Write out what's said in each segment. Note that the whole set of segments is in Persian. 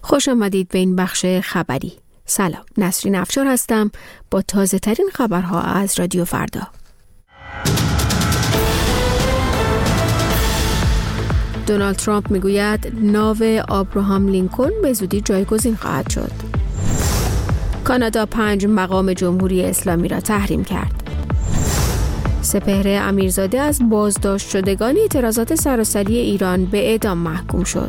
خوش آمدید به این بخش خبری. سلام، نسرین افشار هستم با تازه ترین خبرها از رادیو فردا. دونالد ترامپ میگوید ناو آبراهام لینکلن به زودی جایگزین خواهد شد. کانادا 5 مقام جمهوری اسلامی را تحریم کرد. سپهر امیرزاده از بازداشت شدگان اعتراضات سراسری ایران به اعدام محکوم شد.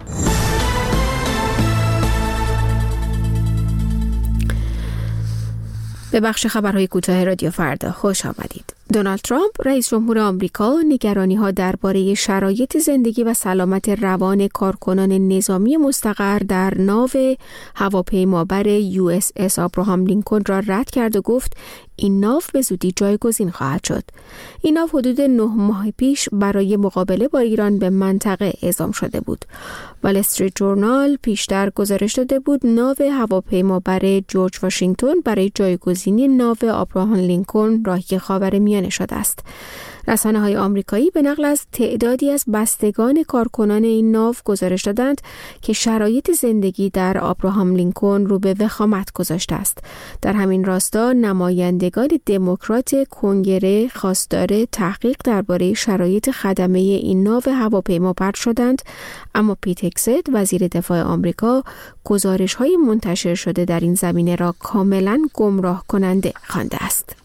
به بخش خبرهای کوتاه رادیو فردا خوش آمدید. دونالد ترامپ رئیس جمهور آمریکا نگرانی‌ها درباره شرایط زندگی و سلامت روان کارکنان نظامی مستقر در ناو هواپیمابر USS آبراهام لینکلن را رد کرد و گفت این ناو به زودی جایگزین خواهد شد. این ناو حدود 9 ماه پیش برای مقابله با ایران به منطقه اعزام شده بود. وال استریت جورنال پیشتر گزارش داده بود ناو هواپیمابر جورج واشنگتن برای جایگزینی ناو آبراهام لینکلن راهی خاورمیانه شده است. رسانه‌های آمریکایی به نقل از تعدادی از بستگان کارکنان این ناو گزارش دادند که شرایط زندگی در آبراهام لینکلن رو به وخامت گذاشته است. در همین راستا نمایندگان دموکرات کنگره خواستار تحقیق درباره شرایط خدمه این ناو هواپیمابر شدند، اما پیت هگست وزیر دفاع آمریکا گزارش‌های منتشر شده در این زمینه را کاملاً گمراه کننده خوانده است.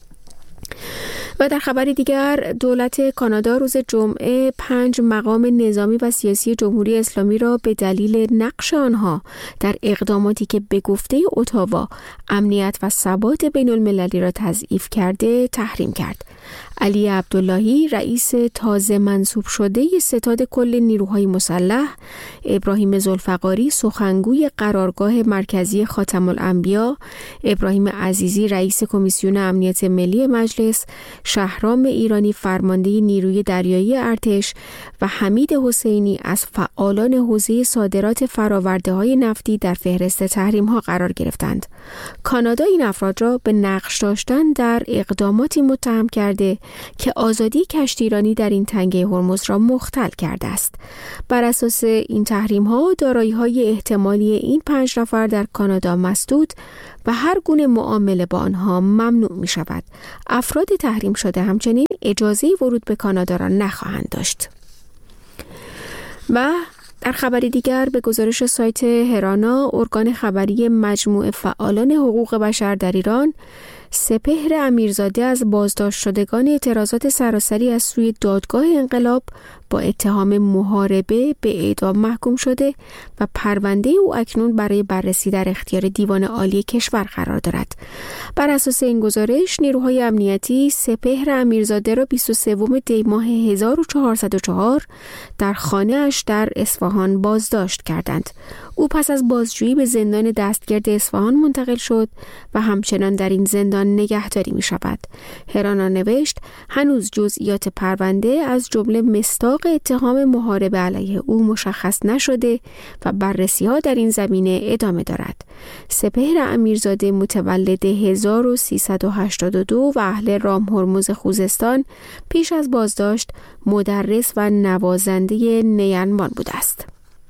و در خبری دیگر دولت کانادا روز جمعه 5 مقام نظامی و سیاسی جمهوری اسلامی را به دلیل نقش آنها در اقداماتی که به گفته اتاوا امنیت و ثبات بین المللی را تضعیف کرده تحریم کرد. علی عبداللهی رئیس تازه منصوب شده ستاد کل نیروهای مسلح، ابراهیم ذوالفقاری سخنگوی قرارگاه مرکزی خاتم الانبیا، ابراهیم عزیزی رئیس کمیسیون امنیت ملی مجلس، شهرام ایرانی فرمانده نیروی دریایی ارتش و حمید حسینی از فعالان حوزه صادرات فرآورده‌های نفتی در فهرست تحریم‌ها قرار گرفتند. کانادا این افراد را به نقش داشتن در اقداماتی متهم کرده که آزادی کشتیرانی در این تنگه هرمز را مختل کرده است. بر اساس این تحریم‌ها دارایی‌های احتمالی این 5 نفر در کانادا مسدود و هر گونه معامله با آنها ممنوع می شود. افراد تحریم شده همچنین اجازه ورود به کانادا را نخواهند داشت. و در خبری دیگر به گزارش سایت هرانا، ارگان خبری مجموعه فعالان حقوق بشر در ایران، سپهر امیرزاده از بازداشت شدگان اعتراضات سراسری از سوی دادگاه انقلاب با اتهام محاربه به اعدام محکوم شده و پرونده او اکنون برای بررسی در اختیار دیوان عالی کشور قرار دارد. بر اساس این گزارش نیروهای امنیتی سپهر امیرزاده را 23 دی ماه 1404 در خانه‌اش در اصفهان بازداشت کردند. او پس از بازجویی به زندان دستگرد اصفهان منتقل شد و همچنان در این زندان نگهداری می شود. هرانا نوشت هنوز جزئیات پرونده از جمله مصداق اتهام محاربه علیه او مشخص نشده و بررسی ها در این زمینه ادامه دارد. سپهر امیرزاده متولد 1382 و اهل رام هرمز خوزستان پیش از بازداشت مدرس و نوازنده نیرمان بوده است.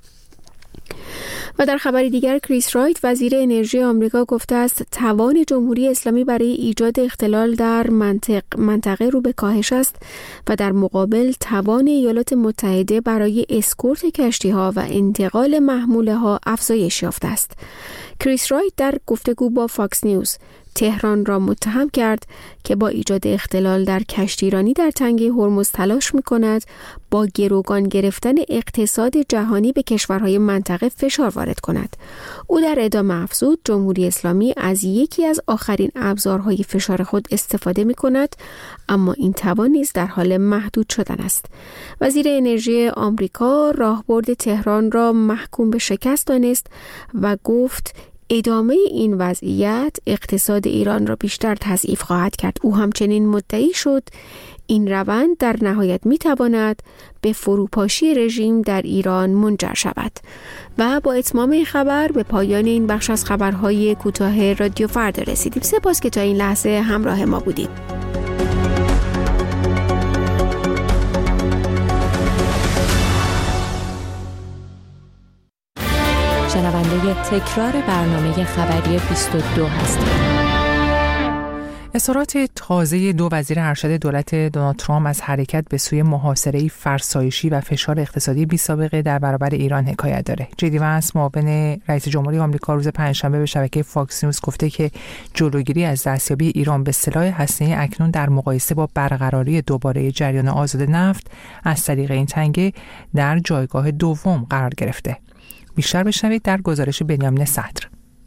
و در خبری دیگر کریس رایت وزیر انرژی آمریکا گفته است توان جمهوری اسلامی برای ایجاد اختلال در منطقه رو به کاهش است و در مقابل توان ایالات متحده برای اسکورت کشتی‌ها و انتقال محموله‌ها افزایش یافته است. کریس رایت در گفتگو با فاکس نیوز تهران را متهم کرد که با ایجاد اختلال در کشتیرانی در تنگه هرمز تلاش می‌کند با گروگان گرفتن اقتصاد جهانی به کشورهای منطقه فشار وارد کند. او در ادامه افزود جمهوری اسلامی از یکی از آخرین ابزارهای فشار خود استفاده می‌کند، اما این توان نیز در حال محدود شدن است. وزیر انرژی آمریکا راهبرد تهران را محکوم به شکست دانست و گفت ادامه این وضعیت اقتصاد ایران را بیشتر تضعیف خواهد کرد. او همچنین مدعی شد این روند در نهایت میتواند به فروپاشی رژیم در ایران منجر شود. و با اتمام این خبر به پایان این بخش از خبرهای کوتاه رادیو فردا رسیدیم. سپاس که تا این لحظه همراه ما بودید. شنونده تکرار برنامه خبری 22 هستید. اظهارات تازه دو وزیر ارشد دولت دونالد ترامپ از حرکت به سوی محاصره فرسایشی و فشار اقتصادی بی‌سابقه در برابر ایران حکایت داره. جی دی ونس معاون رئیس جمهوری آمریکا روز پنجشنبه به شبکه فاکس نیوز گفته که جلوگیری از دستیابی ایران به سلاح هسته‌ای اکنون در مقایسه با برقراری دوباره جریان آزاد نفت از طریق این تنگه در جایگاه دوم قرار گرفته. بیشتر بشنوید در گزارش بنیامین صدر.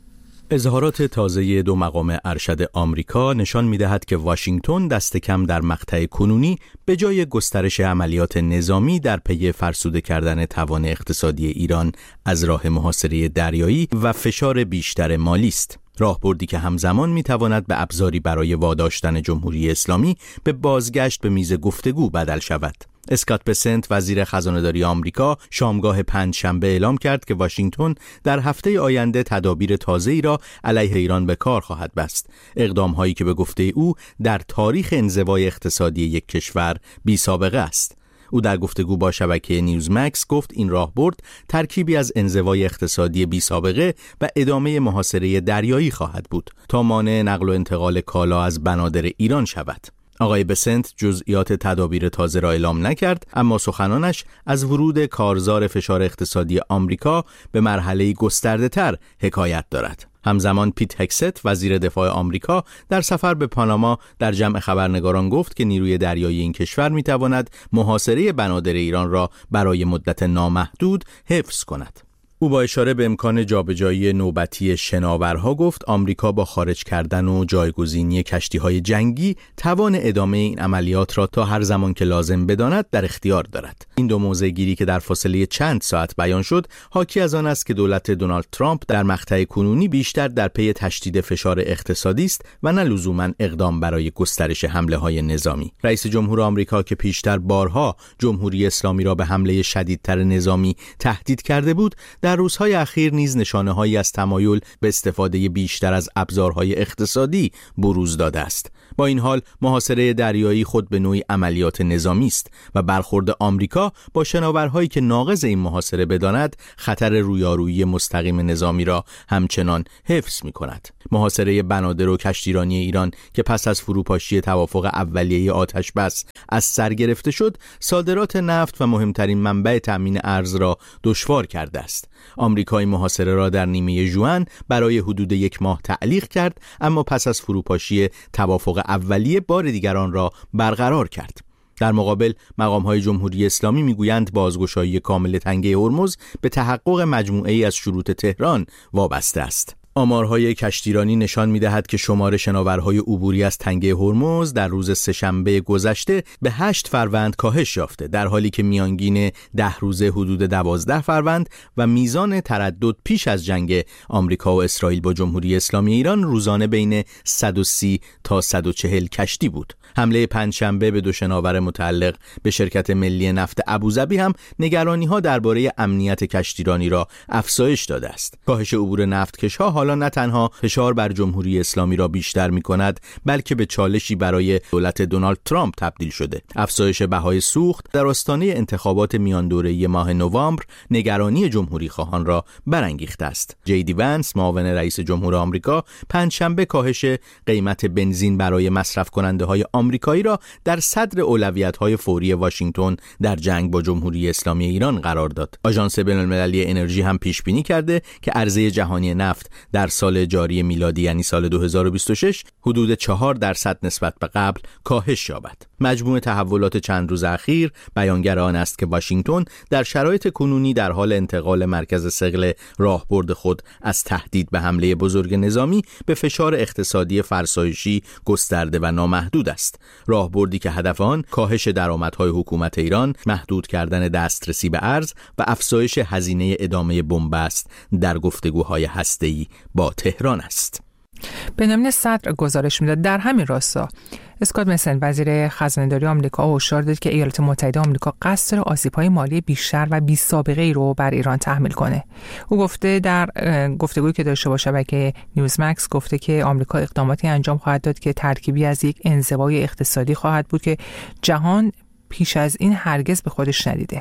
اظهارات تازه دو مقام ارشد آمریکا نشان می‌دهد که واشنگتن دست کم در مقطع کنونی به جای گسترش عملیات نظامی در پی فرسوده کردن توان اقتصادی ایران از راه محاصره دریایی و فشار بیشتر مالی است. راهبردی که همزمان می‌تواند به ابزاری برای واداشتن جمهوری اسلامی به بازگشت به میز گفتگو بدل شود. اسکات بسنت وزیر خزانه‌داری آمریکا شامگاه پنجشنبه اعلام کرد که واشنگتن در هفته آینده تدابیر تازه‌ای را علیه ایران به کار خواهد بست. اقدام‌هایی که به گفته او در تاریخ انزوای اقتصادی یک کشور بی‌سابقه است. او در گفتگو با شبکه نیوزمکس گفت این راهبرد ترکیبی از انزوای اقتصادی بی‌سابقه و ادامه محاصره دریایی خواهد بود تا مانع نقل و انتقال کالا از بنادر ایران شود. آقای بسنت جزئیات تدابیر تازه را اعلام نکرد، اما سخنانش از ورود کارزار فشار اقتصادی آمریکا به مرحله گسترده‌تر حکایت دارد. همزمان پیت هکست وزیر دفاع آمریکا در سفر به پاناما در جمع خبرنگاران گفت که نیروی دریایی این کشور می‌تواند محاصره بنادر ایران را برای مدت نامحدود حفظ کند. او با اشاره به امکان جابجایی نوبتی شناورها گفت آمریکا با خارج کردن و جایگزینی کشتی‌های جنگی توان ادامه این عملیات را تا هر زمان که لازم بداند در اختیار دارد. این دو موضع گیری که در فاصله چند ساعت بیان شد حاکی از آن است که دولت دونالد ترامپ در مقطع کنونی بیشتر در پی تشدید فشار اقتصادی است و نه لزوماً اقدام برای گسترش حمله‌های نظامی. رئیس جمهور آمریکا که پیشتر بارها جمهوری اسلامی را به حمله شدیدتر نظامی تهدید کرده بود، در روزهای اخیر نیز نشانه‌هایی از تمایل به استفاده بیشتر از ابزارهای اقتصادی بروز داده است. با این حال محاصره دریایی خود به نوعی عملیات نظامی است و برخورد آمریکا با شناورهایی که ناقض این محاصره بداند خطر رویارویی مستقیم نظامی را همچنان حفظ می‌کند. محاصره بنادر و کشتیرانی ایران که پس از فروپاشی توافق اولیه آتش بس از سر گرفته شد، صادرات نفت و مهمترین منبع تأمین ارز را دشوار کرده است. آمریکا این محاصره را در نیمه ژوئن برای حدود 1 ماه تعلیق کرد، اما پس از فروپاشی توافق اولیه بار دیگر آن را برقرار کرد. در مقابل مقام‌های جمهوری اسلامی می‌گویند بازگشایی کامل تنگه هرمز به تحقق مجموعه‌ای از شروط تهران وابسته است. آمارهای کشتیرانی نشان می‌دهد که شمار شناورهای عبوری از تنگه هرمز در روز سه‌شنبه گذشته به 8 فروند کاهش یافته، در حالی که میانگین 10 روزه حدود 12 فروند و میزان تردد پیش از جنگ آمریکا و اسرائیل با جمهوری اسلامی ایران روزانه بین 130 تا 140 کشتی بود. حمله پنجشنبه به 2 شناور متعلق به شرکت ملی نفت ابوظبی هم نگرانی‌ها درباره امنیت کشتیرانی را افزایش داده است. کاهش عبور نفتکش‌ها حالا نه تنها فشار بر جمهوری اسلامی را بیشتر می‌کند، بلکه به چالشی برای دولت دونالد ترامپ تبدیل شده. افزایش بهای سوخت در آستانه انتخابات میان دوره‌ای ماه نوامبر نگرانی جمهوری خواهان را برانگیخته است. جی دی ونس معاون رئیس جمهور آمریکا پنجشنبه کاهش قیمت بنزین برای مصرف کننده‌های آمریکایی را در صدر اولویت‌های فوری واشنگتن در جنگ با جمهوری اسلامی ایران قرار داد. آژانس بین‌المللی انرژی هم پیش بینی کرده که عرضه جهانی نفت در سال جاری میلادی یعنی سال 2026 حدود 4% نسبت به قبل کاهش یابد. مجموع تحولات چند روز اخیر بیانگر آن است که واشنگتن در شرایط کنونی در حال انتقال مرکز ثقل راهبرد خود از تهدید به حمله بزرگ نظامی به فشار اقتصادی فرسایشی گسترده و نامحدود است. راهبردی که هدف آن کاهش درآمدهای حکومت ایران، محدود کردن دسترسی به ارز و افزایش هزینه ادامه بنبست در گفتگوهای هسته‌ای با تهران است. بنیامین صدر گزارش میداد. در همین راستا اسکات بسنت وزیر خزانه‌داری آمریکا هشدار داد که ایالات متحده آمریکا قصد داره آسیب‌های مالی بیشتر و بی‌سابقه‌ای رو بر ایران تحمیل کنه. او گفته در گفتگویی که داشته با شبکه نیوزمکس گفته که آمریکا اقداماتی انجام خواهد داد که ترکیبی از یک انزوای اقتصادی خواهد بود که جهان پیش از این هرگز به خودش ندیده.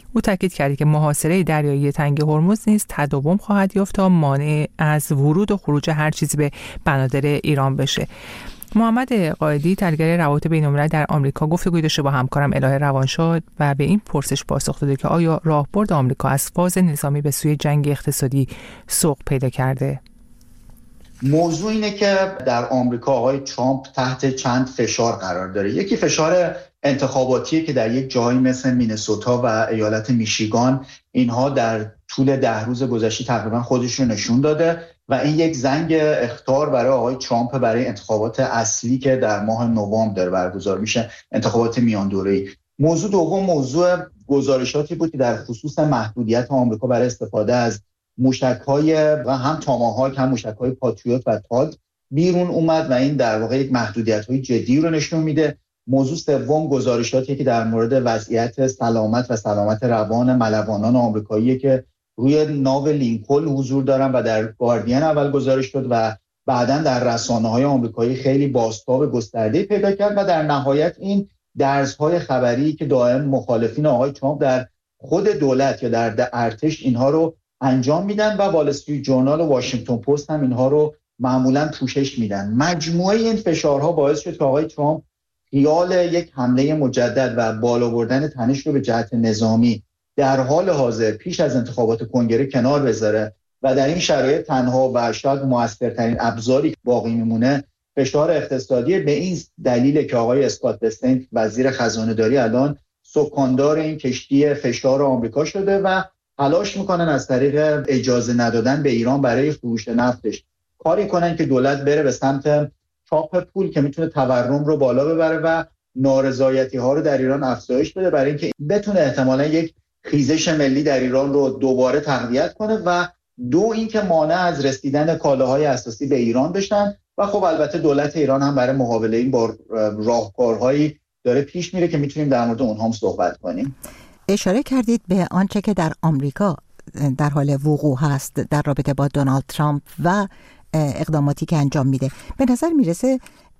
او تاکید کرد که محاصره دریایی تنگ هرمز نیز تداوم خواهد یافت تا مانع از ورود و خروج هر چیزی به بنادر ایران بشه. محمد قائدی، تحلیلگر روابط بین‌المللی در آمریکا، گفتگوی داشته با همکارم الهه روانشاد و به این پرسش پاسخ داده که آیا راهبرد آمریکا از فاز نظامی به سوی جنگ اقتصادی سوق پیدا کرده؟ موضوع اینه که در آمریکا آقای ترامپ تحت چند فشار قرار داره. یکی فشار انتخاباتیه که در یک جایی مثل مینسوتا و ایالت میشیگان اینها در طول 10 روز گذشته تقریبا خودشون نشون داده و این یک زنگ اخطار برای آقای ترامپ برای انتخابات اصلی که در ماه نوامبر داره برگزار میشه، انتخابات میان دوره‌ای. موضوع دوم موضوع گزارشاتی بود که در خصوص محدودیت آمریکا برای استفاده از موشک‌های و هم تاماهاک هم موشک‌های پاتریوت و تاد بیرون اومد و این در واقع یک محدودیت‌های جدی رو نشون میده. موضوع سوم گزارشاتی که در مورد وضعیت سلامت روان ملوانان آمریکایی که روی ناو لینکلن حضور دارن و در گاردین اول گزارش شد و بعداً در رسانه‌های آمریکایی خیلی بازتاب گسترده‌ای پیدا کرد و در نهایت این درزهای خبری که دائم مخالفین آقای ترامپ در خود دولت یا در ارتش اینها رو انجام میدن و وال استریت جورنال و واشنگتن پست هم اینها رو معمولاً پوشش میدن. مجموعه این فشارها باعث شد که آقای ترامپ خیال یک حمله مجدد و بالا بردن تنش رو به جهت نظامی در حال حاضر پیش از انتخابات کنگره کنار بذاره و در این شرایط تنها و شاید موثرترین ابزاری که باقی میمونه فشار اقتصادی. به این دلیل که آقای اسکات بستین وزیر خزانه‌داری الان سکاندار این کشتی فشار آمریکا شده و تلاش میکنن از طریق اجازه ندادن به ایران برای فروش نفتش کاری کنن که دولت بره به سمت چاپ پول که میتونه تورم رو بالا ببره و نارضایتی ها رو در ایران افزایش بده برای اینکه بتونه احتمالاً یک خیزش ملی در ایران رو دوباره تقویت کنه و دو اینکه مانع از رسیدن کالاهای اساسی به ایران بشن و خب البته دولت ایران هم برای مقابله این با راهکارهایی داره پیش میره که میتونیم در مورد اونها هم صحبت کنیم. اشاره کردید به آنچه که در آمریکا در حال وقوع هست در رابطه با دونالد ترامپ و اقداماتی که انجام میده. به نظر میرسه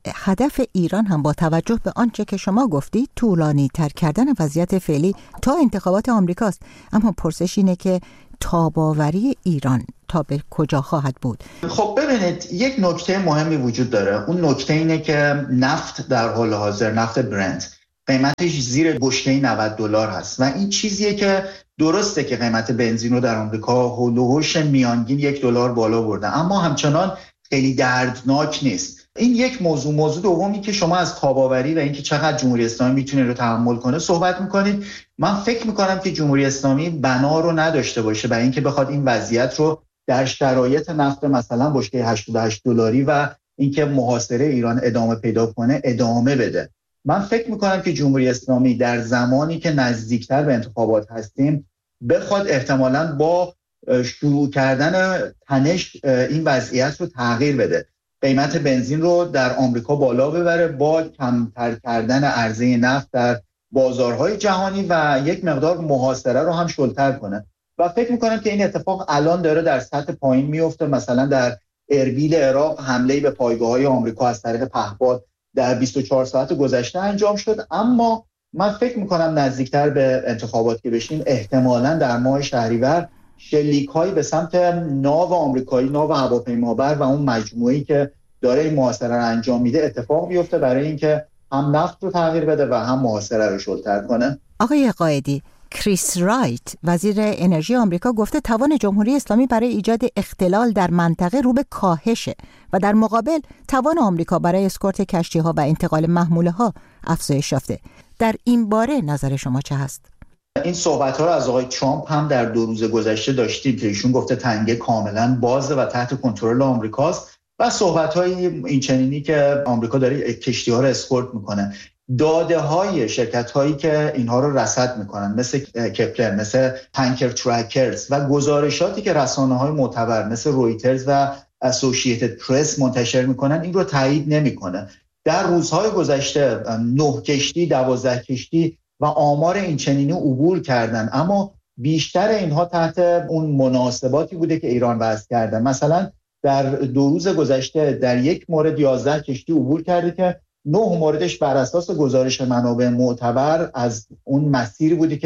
هدف ایران هم با توجه به آنچه که شما گفتید طولانی تر کردن وضعیت فعلی تا انتخابات آمریکاست. اما پرسش اینه که تاباوری ایران تا به کجا خواهد بود؟ خب ببینید یک نکته مهمی وجود داره. اون نکته اینه که نفت در حال حاضر، نفت برنت، قیمتش زیر بشکه $90 هست و این چیزیه که درسته که قیمت بنزین رو در آمریکا هولوش میانگین $1 بالا برده، اما همچنان خیلی دردناک نیست. این یک موضوع دومی که شما از تاباوری و اینکه چقدر جمهوری اسلامی میتونه رو تحمل کنه صحبت میکنید. من فکر میکنم که جمهوری اسلامی بنا رو نداشته باشه برای اینکه بخواد این وضعیت رو در شرایط نفت مثلا بشکه $88 و اینکه محاصره ایران ادامه پیدا کنه ادامه بده. من فکر میکنم که جمهوری اسلامی در زمانی که نزدیکتر به انتخابات هستیم بخواد احتمالاً با شروع کردن تنش این وضعیت رو تغییر بده، قیمت بنزین رو در آمریکا بالا ببره با کمتر کردن عرضه نفت در بازارهای جهانی و یک مقدار محاصره رو هم شلتر کنه و فکر میکنم که این اتفاق الان داره در سطح پایین میفته. مثلا در اربیل عراق حمله به پایگاه‌های آمریکا از طریق پهپاد در 24 ساعت گذشته انجام شد، اما من فکر میکنم نزدیکتر به انتخابات که بشیم احتمالاً در ماه شهریور شلیک‌هایی به سمت ناو آمریکایی، ناو هواپیمابر و اون مجموعه‌ای که داره این محاصره رو انجام میده اتفاق بیفته برای اینکه هم نفت رو تغییر بده و هم محاصره رو شلتر کنه. آقای قائدی، کریس رایت وزیر انرژی آمریکا گفته توان جمهوری اسلامی برای ایجاد اختلال در منطقه رو به کاهشه و در مقابل توان آمریکا برای اسکورت کشتی‌ها و انتقال محموله‌ها افزایش یافته. در این باره نظر شما چه هست؟ این صحبت‌ها رو از آقای ترامپ هم در 2 روز گذشته داشتیم که ایشون گفته تنگه کاملا بازه و تحت کنترل آمریکاست و صحبت‌های این چنینی که آمریکا داره کشتی‌ها رو اسکورت میکنه. داده‌های شرکت‌هایی که اینها رو رصد میکنن مثل کپلر، مثل تانکر ترکرز و گزارشاتی که رسانه‌های معتبر مثل رویترز و اسوسییتد پرس منتشر میکنن این رو تایید نمیکنه. در روزهای گذشته 9 کشتی، 12 کشتی و آمار این چنینی عبور کردن، اما بیشتر اینها تحت اون مناسباتی بوده که ایران وضع کرده. مثلا در 2 روز گذشته در یک مورد 11 کشتی عبور کرده که 9 موردش بر اساس گزارش منابع معتبر از اون مسیری بودی که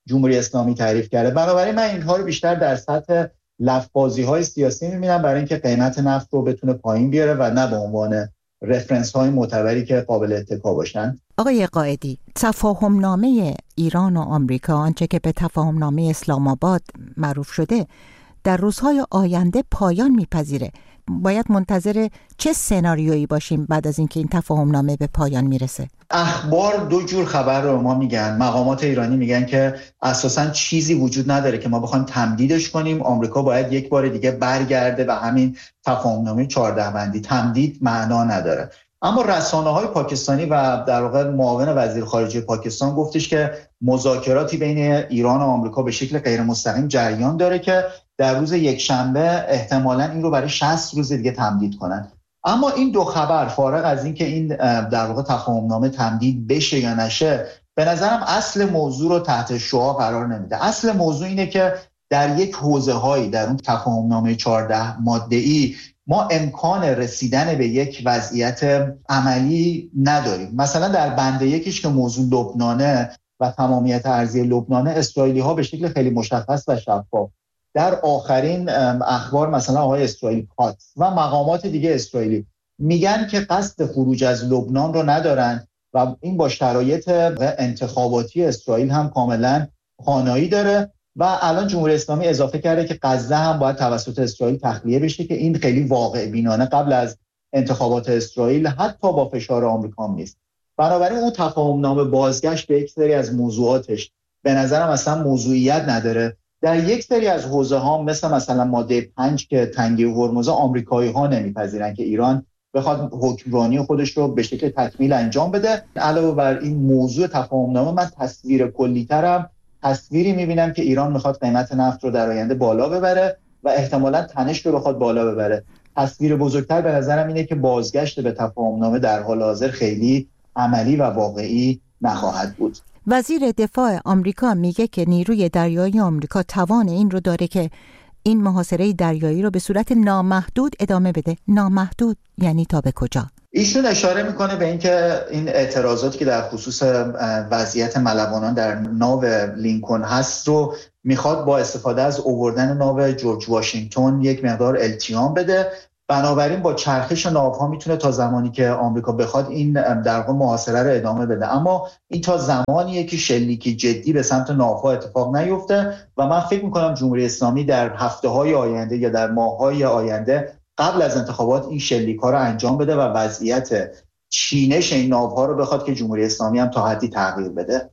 جمهوری اسلامی تعریف کرده. بنابراین من اینها رو بیشتر در سطح لفظ‌بازی‌های سیاسی می‌بینم برای اینکه قیمت نفت رو بتونه پایین بیاره و نه به عنوان رفرنس‌های معتبری که قابل اتکا باشن. آقای قائدی، تفاهم‌نامه ایران و آمریکا، آنچه که به تفاهم‌نامه اسلام آباد معروف شده، در روزهای آینده پایان می‌پذیره. باید منتظر چه سناریویی باشیم بعد از اینکه این تفاهم‌نامه به پایان میرسه؟ اخبار دو جور خبر رو ما میگن. مقامات ایرانی میگن که اساساً چیزی وجود نداره که ما بخوایم تمدیدش کنیم. آمریکا باید یک بار دیگه برگرده و همین تفاهم‌نامه 14 بندی تمدید معنا نداره. اما رسانه‌های پاکستانی و در واقع معاون وزیر خارجه پاکستان گفتش که مذاکراتی بین ایران و آمریکا به شکل غیر مستقیم جریان داره که در روز یکشنبه احتمالاً این رو برای 60 روز دیگه تمدید کنن. اما این دو خبر فارغ از این که این در واقع تفاهم‌نامه تمدید بشه یا نشه، به نظرم اصل موضوع رو تحت شعاع قرار نمیده. اصل موضوع اینه که در یک حوزه‌هایی در اون تفاهم‌نامه 14 ماده‌ای ما امکان رسیدن به یک وضعیت عملی نداریم. مثلا در بند یکیش که موضوع لبنانه و تمامیت ارضی لبنانه، اسرائیلی‌ها به شکل خیلی مشخص و شفاف در آخرین اخبار مثلا آقای اسرائیل کاتس و مقامات دیگه اسرائیلی میگن که قصد خروج از لبنان رو ندارن و این با شرایط انتخاباتی اسرائیل هم کاملا خانایی داره. و الان جمهوری اسلامی اضافه کرده که غزه هم باید توسط اسرائیل تخلیه بشه که این خیلی واقع بینانه قبل از انتخابات اسرائیل حتی با فشار آمریکا نیست. بنابراین اون تفاهم‌نامه بازگشت به یک سری از موضوعاتش به نظرم اصلا موضوعیت نداره. در یک سری از حوزه‌ها مثلا ماده 5 که تنگه هرمز، آمریکایی‌ها نمی‌پذیرن که ایران بخواد حکمرانی خودش رو به شکل تکمیل انجام بده. علاوه بر این موضوع تفاهم‌نامه، من تصویر کلی‌ترم تصویری می‌بینم که ایران می‌خواد قیمت نفت رو در آینده بالا ببره و احتمالاً تنش رو بخواد بالا ببره. تصویر بزرگتر به نظرم اینه که بازگشت به تفاهم‌نامه در حال حاضر خیلی عملی و واقعی نخواهد بود. وزیر دفاع آمریکا میگه که نیروی دریایی آمریکا توان این رو داره که این محاصره دریایی رو به صورت نامحدود ادامه بده. نامحدود یعنی تا به کجا؟ ایشون اشاره میکنه به اینکه این اعتراضاتی که در خصوص وضعیت ملوانان در ناو لینکن هست رو میخواد با استفاده از آوردن ناو جورج واشنگتن یک مقدار التیام بده. بنابراین با چرخش ناوها میتونه تا زمانی که آمریکا بخواد این در واقع محاصره رو ادامه بده، اما این تا زمانیه که شلیکی جدی به سمت ناوها اتفاق نیفته و من فکر میکنم جمهوری اسلامی در هفته‌های آینده یا در ماه‌های آینده قبل از انتخابات این شلیک‌ها رو انجام بده و وضعیت چینش این ناوها رو بخواد که جمهوری اسلامی هم تا حدی تغییر بده.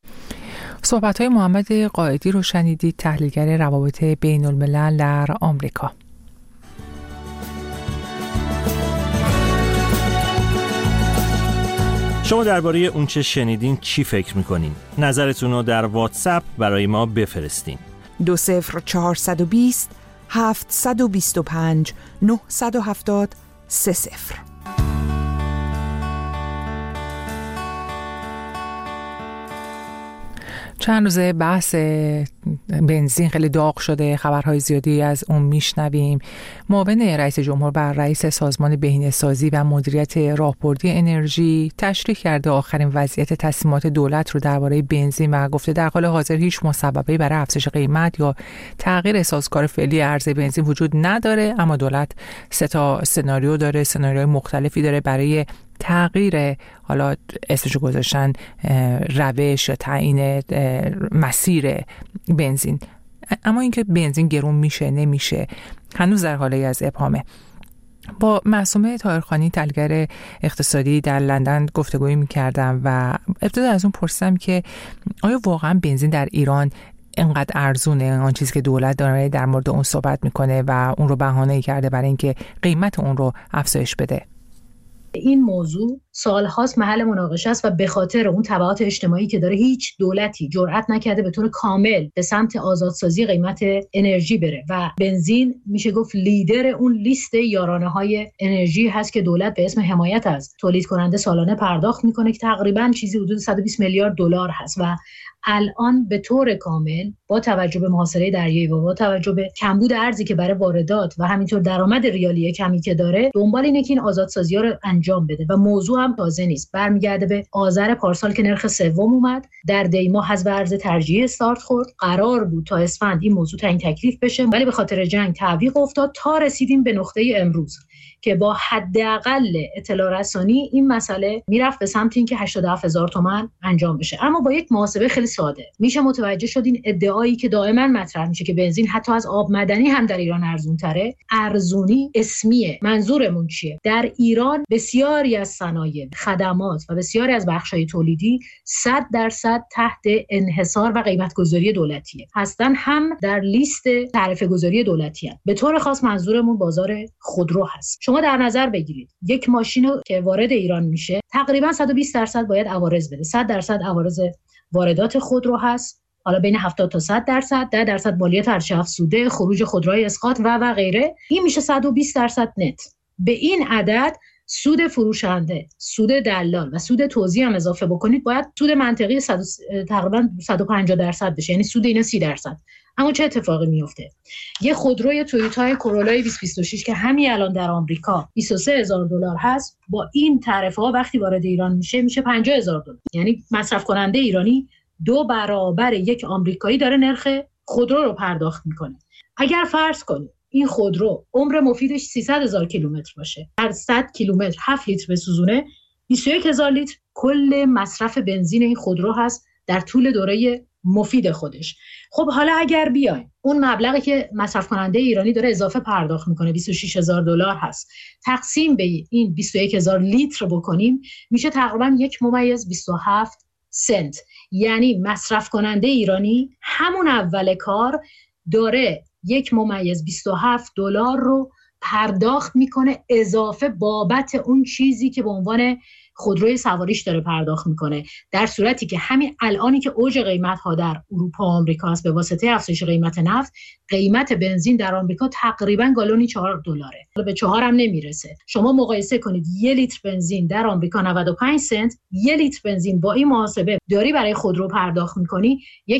صحبت‌های محمد قائدی رو شنیدید، تحلیلگر روابط بین‌الملل در آمریکا. شما درباره اون چه شنیدین چی فکر میکنین؟ نظرتون رو در واتساپ برای ما بفرستین. 20420 725 970 30. چند روزه بحث بنزین خیلی داغ شده، خبرهای زیادی از اون میشنویم. معاون رئیس جمهور بر رئیس سازمان بهینه‌سازی و مدیریت راهبردی انرژی تشریح کرده آخرین وضعیت تصمیمات دولت رو درباره بنزین و گفته در حال حاضر هیچ مسببی برای افزایش قیمت یا تغییر سازوکار فعلی عرضه بنزین وجود نداره، اما دولت 3 سناریو داره، سناریوهای مختلفی داره برای تغییر، حالا اسمشو گذاشتن روش یا تعیین مسیر بنزین. اما اینکه بنزین گرون میشه نمیشه هنوز در حالی از ابهامه. با معصومه طاهرخانی، تحلیلگر اقتصادی در لندن گفتگویی میکردم و ابتدا از اون پرسیدم که آیا واقعا بنزین در ایران اینقدر ارزونه؟ آن چیزی که دولت داره در مورد اون صحبت میکنه و اون رو بهانه‌ای کرده برای اینکه قیمت اون رو افزایش بده. این موضوع سال‌هاست محل مناقشه است و به خاطر اون تبعات اجتماعی که داره هیچ دولتی جرئت نکرده به طور کامل به سمت آزادسازی قیمت انرژی بره و بنزین میشه گفت لیدر اون لیست یارانه‌های انرژی هست که دولت به اسم حمایت از تولید کننده سالانه پرداخت میکنه که تقریباً چیزی حدود 120 میلیارد دلار هست و الان به طور کامل با توجه به محاصره دریایی و با توجه به کمبود ارزی که برای واردات و همینطور درآمد ریالی کمی که داره، دنبال اینه که این آزادسازی‌ها رو انجام بده و موضوع هم تازه نیست، برمیگرده به آذر پارسال که نرخ سوم اومد، در دی ماه از ارز ترجیحی استارت خورد، قرار بود تا اسفند این موضوع تعیین تکلیف بشه ولی به خاطر جنگ تعویق افتاد تا رسیدیم به نقطه امروز که با حداقل اطلاع رسانی این مسئله میرفت به سمت اینکه 87,000 تومان انجام بشه. اما با یک محاسبه خیلی ساده میشه متوجه شد این ادعایی که دائما مطرح میشه که بنزین حتی از آب معدنی هم در ایران ارزون تره، ارزونی اسمیه. منظورمون چیه؟ در ایران بسیاری از صنایع، خدمات و بسیاری از بخش‌های تولیدی 100% تحت انحصار و قیمت‌گذاری دولتیه هستن، هم در لیست تعرفه‌گذاری دولتی هستن. به طور خاص منظورمون بازار خودرو هست. شما در نظر بگیرید یک ماشین که وارد ایران میشه تقریبا 120% باید عوارض بده. 100% عوارض واردات خودرو هست، حالا بین 70 تا 100%، 10% مالیات ارزش افزوده، خروج خودروهای اسقاط و غیره. این میشه 120% نت. به این عدد سود فروشنده، سود دلال و سود توزیع هم اضافه بکنید، باید سود منطقی تقریبا 150% بشه، یعنی سود اینا 30%. اما چه اتفاقی میفته؟ یه خودروی تویوتا کورولای 2026 که همین الان در آمریکا $23,000 هست، با این تعرفه ها وقتی وارد ایران میشه $50,000. یعنی مصرف کننده ایرانی 2 برابر یک آمریکایی داره نرخ خودرو رو پرداخت میکنه. اگر فرض کنید این خودرو عمر مفیدش 300,000 کیلومتر باشه، هر 100 کیلومتر 7 لیتر بسوزونه، 21,000 لیتر کل مصرف بنزین این خودرو هست در طول دوره مفید خودش. خب حالا اگر بیایم اون مبلغی که مصرف کننده ایرانی داره اضافه پرداخت میکنه $26,000 هست، تقسیم به این 21,000 لیتر بکنیم، میشه تقریبا 1.27 سنت. یعنی مصرف کننده ایرانی همون اول کار داره $1.27 رو پرداخت میکنه اضافه بابت اون چیزی که به عنوان خودروی سواریش داره پرداخت میکنه، در صورتی که همین الانی که اوج قیمت ها در اروپا و آمریکا است به واسطه افزایش قیمت نفت، قیمت بنزین در آمریکا تقریبا گالونی $4، به 4 هم نمیرسه. شما مقایسه کنید 1 لیتر بنزین در آمریکا 95 سنت، 1 لیتر بنزین با این محاسبه داری برای خودرو پرداخت میکنی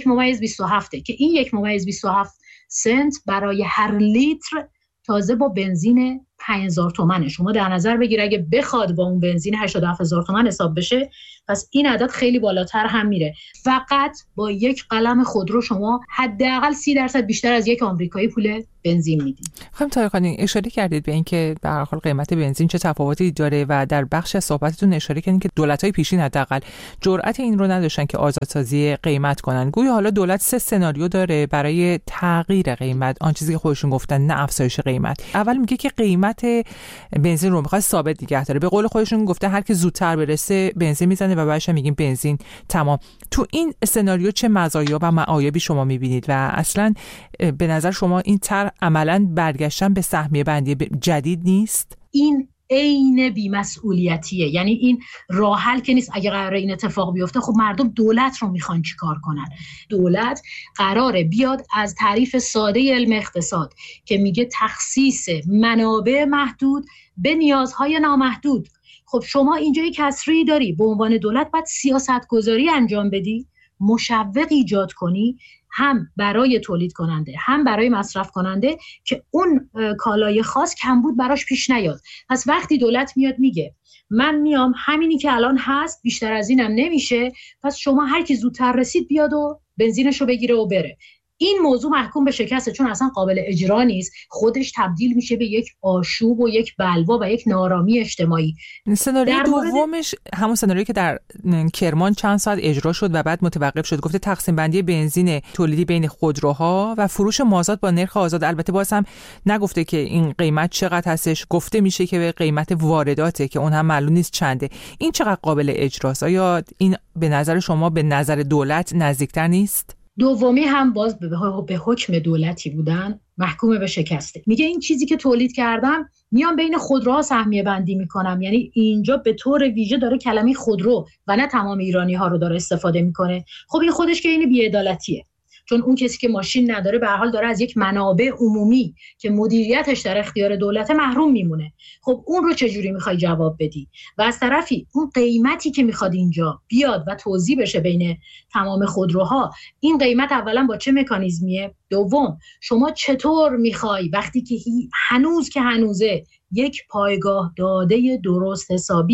1.27 که این 1.27 سنت برای هر لیتر تازه با بنزین 5,000 تومانه. شما در نظر بگیر اگه بخواد با اون بنزین 87,000 تومان حساب بشه، پس این عدد خیلی بالاتر هم میره. فقط با یک قلم خودرو شما حداقل 30% بیشتر از یک آمریکایی پول بنزین میدید. خانم طاهری خانم اشاره کردید به اینکه به هر حال قیمت بنزین چه تفاوتی داره و در بخش از صحبتتون اشاره کردید که دولت‌های پیشین حداقل جرأت این رو نداشتن که آزادسازی قیمت کنن. گویا حالا دولت 3 سناریو داره برای تغییر قیمت، آن چیزی که خودشون گفتن نه افزایش قیمت. اول میگه که قیمت بنزین رو میخواد ثابت نگه داره. به قول خودشون گفته هر کی زودتر برسه بنزین میزنه و بعدش میگیم بنزین تمام. تو این سناریو چه مزایا و معایبی شما میبینید و اصلا به نظر شما این طرح عملاً برگشتن به سهمیه بندی جدید نیست؟ این عین بی‌مسئولیتیه. یعنی این راه حل که نیست. اگه قراره این اتفاق بیفته، خب مردم دولت رو میخوان چیکار کنن؟ دولت قراره بیاد از تعریف ساده علم اقتصاد که میگه تخصیص منابع محدود به نیازهای نامحدود. خب شما اینجا یک کسری داری، به عنوان دولت باید سیاست گذاری انجام بدی، مشوق ایجاد کنی، هم برای تولید کننده هم برای مصرف کننده که اون کالای خاص کمبود براش پیش نیاد. پس وقتی دولت میاد میگه من میام همینی که الان هست بیشتر از اینم نمیشه، پس شما هر کی زودتر رسید بیاد و بنزینشو بگیره و بره، این موضوع محکوم به شکسته، چون اصلا قابل اجرا نیست. خودش تبدیل میشه به یک آشوب و یک بلوا و یک نارامی اجتماعی. سناریو دومش همون سناریویی که در کرمان چند ساعت اجرا شد و بعد متوقف شد، گفته تقسیم بندی بنزین تولیدی بین خودروها و فروش مازاد با نرخ آزاد. البته باز هم نگفته که این قیمت چقدر هستش، گفته میشه که به قیمت وارداته که اون هم معلوم نیست چنده. این چقدر قابل اجراست؟ آیا این به نظر شما به نظر دولت نزدیکتر نیست؟ دومی هم باز به حکم دولتی بودن محکوم به شکسته. میگه این چیزی که تولید کردم میام بین خودروها سهمیه بندی میکنم. یعنی اینجا به طور ویژه داره کلمه خودرو و نه تمام ایرانی ها رو داره استفاده میکنه. خب این خودش که این بی‌عدالتیه، چون اون کسی که ماشین نداره به هر حال داره از یک منابع عمومی که مدیریتش در اختیار دولت محروم میمونه. خب اون رو چجوری میخوای جواب بدی؟ و از طرفی اون قیمتی که میخواد اینجا بیاد و توزیع بشه بین تمام خودروها، این قیمت اولا با چه مکانیزمیه؟ دوم شما چطور میخوای وقتی که هنوزه یک پایگاه داده درست حسابی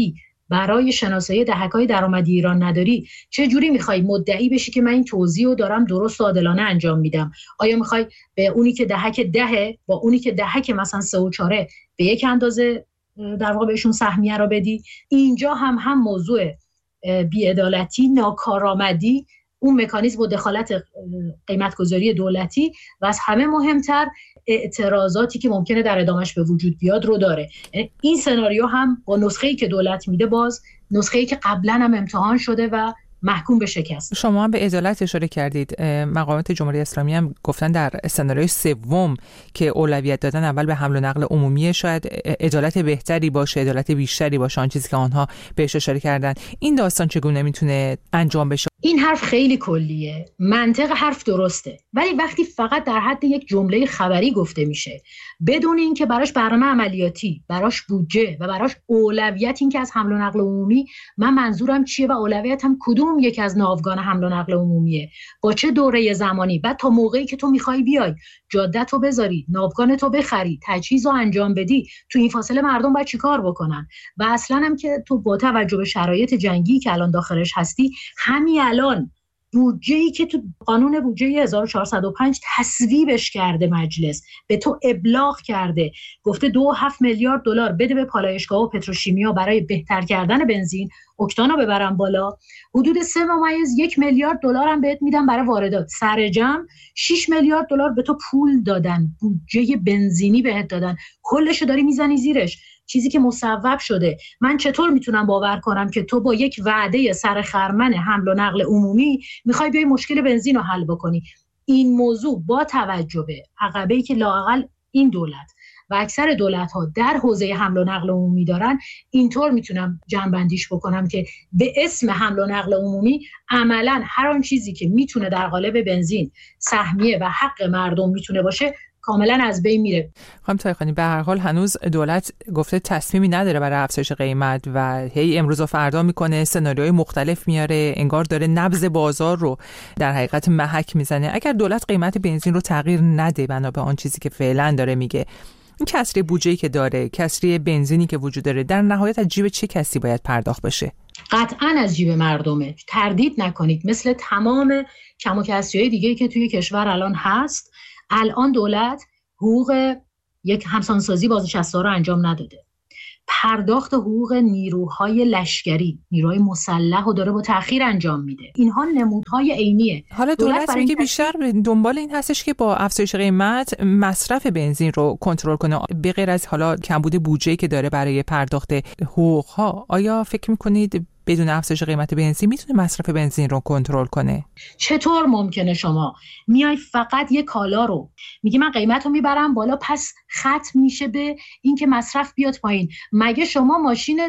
برای شناسایی دهک‌های درآمدی ایران نداری، چه جوری میخوای مدعی بشی که من این توزیع رو دارم درست و عادلانه انجام میدم؟ آیا میخوای به اونی که دهک 10 با اونی که دهک مثلا 3 و 4 به یک اندازه در واقع بهشون سهمیه رو بدی؟ اینجا هم موضوع بی‌عدالتی، ناکارآمدی، اون مکانیزم و دخالت قیمت‌گذاری دولتی و از همه مهمتر اعتراضاتی که ممکنه در ادامهش به وجود بیاد رو داره. این سناریو هم با نسخه‌ای که دولت میده، باز نسخه‌ای که قبلا هم امتحان شده و محکوم به شکست. شما هم به عدالت اشاره کردید. مقامات جمهوری اسلامی هم گفتن در سناریوی سوم که اولویت دادن اول به حمل و نقل عمومی شاید عدالت بهتری باشه، عدالت بیشتری باشه، آن چیزی که آنها بهش اشاره کردن. این داستان چگونه میتونه انجام بشه؟ این حرف خیلی کلیه، منطق حرف درسته، ولی وقتی فقط در حد یک جمله خبری گفته میشه بدون اینکه براش برنامه عملیاتی، براش بودجه و براش اولویت، این که از حمل و نقل عمومی من منظورم چیه و اولویتم کدوم یک از ناوگان حمل و نقل عمومیه، با چه دوره زمانی، بعد تا موقعی که تو میخوای بیای جاده تو بذاری، ناوگان تو بخری، تجهیز رو انجام بدی، تو این فاصله مردم باید چیکار بکنن؟ و اصلا هم که تو با توجه به شرایط جنگی که الان داخلش هستی، همین الان بودجه‌ای که تو قانون بودجه 1405 تصویبش کرده مجلس به تو ابلاغ کرده، گفته 2.7 میلیارد دلار بده به پالایشگاه و پتروشیمیا برای بهتر کردن بنزین، اکتانو ببرن بالا، حدود 3.1 میلیارد دلار هم بهت میدن برای واردات، سر جمع 6 میلیارد دلار به تو پول دادن، بودجه بنزینی بهت دادن، کلشو داری میزنی زیرش، چیزی که مصوب شده. من چطور میتونم باور کنم که تو با یک وعده سرخرمن حمل و نقل عمومی میخوای بیای مشکل بنزین رو حل بکنی؟ این موضوع با توجه به عقبه‌ای که لااقل این دولت و اکثر دولت‌ها در حوزه حمل و نقل عمومی دارن، اینطور میتونم جمع‌بندیش بکنم که به اسم حمل و نقل عمومی عملاً هر آن چیزی که میتونه در قالب بنزین سهمیه و حق مردم میتونه باشه کاملا از بین میره. خانم طایخانی، به هر حال هنوز دولت گفته تصمیمی نداره برای افزایش قیمت و هی امروز و فردا میکنه، سناریوهای مختلف میاره، انگار داره نبض بازار رو در حقیقت محک میزنه. اگر دولت قیمت بنزین رو تغییر نده بنا به آن چیزی که فعلا داره میگه، این کسری بودجه‌ای که داره، کسری بنزینی که وجود داره، در نهایت از جیب چه کسی باید پرداخت بشه؟ قطعاً از جیب مردمه. تردید نکنید، مثل تمام کم و کسری‌های دیگه‌ای که توی کشور الان هست، الان دولت حقوق یک همسانسازی بازنشسته رو انجام نداده. پرداخت حقوق نیروهای لشکری، نیروهای مسلح رو داره با تأخیر انجام میده. اینها نمودهای عینیه. حالا دولت میگه بیشتر دنبال این هستش که با افزایش قیمت مصرف بنزین رو کنترل کنه، به غیر از حالا کمبود بودجه‌ای که داره برای پرداخت حقوق‌ها. آیا فکر می‌کنید بدون افزایش قیمت بنزین میتونه مصرف بنزین رو کنترل کنه؟ چطور ممکنه شما میای فقط یه کالا رو میگی من قیمت رو میبرم بالا، پس ختم میشه به این که مصرف بیاد پایین؟ مگه شما ماشین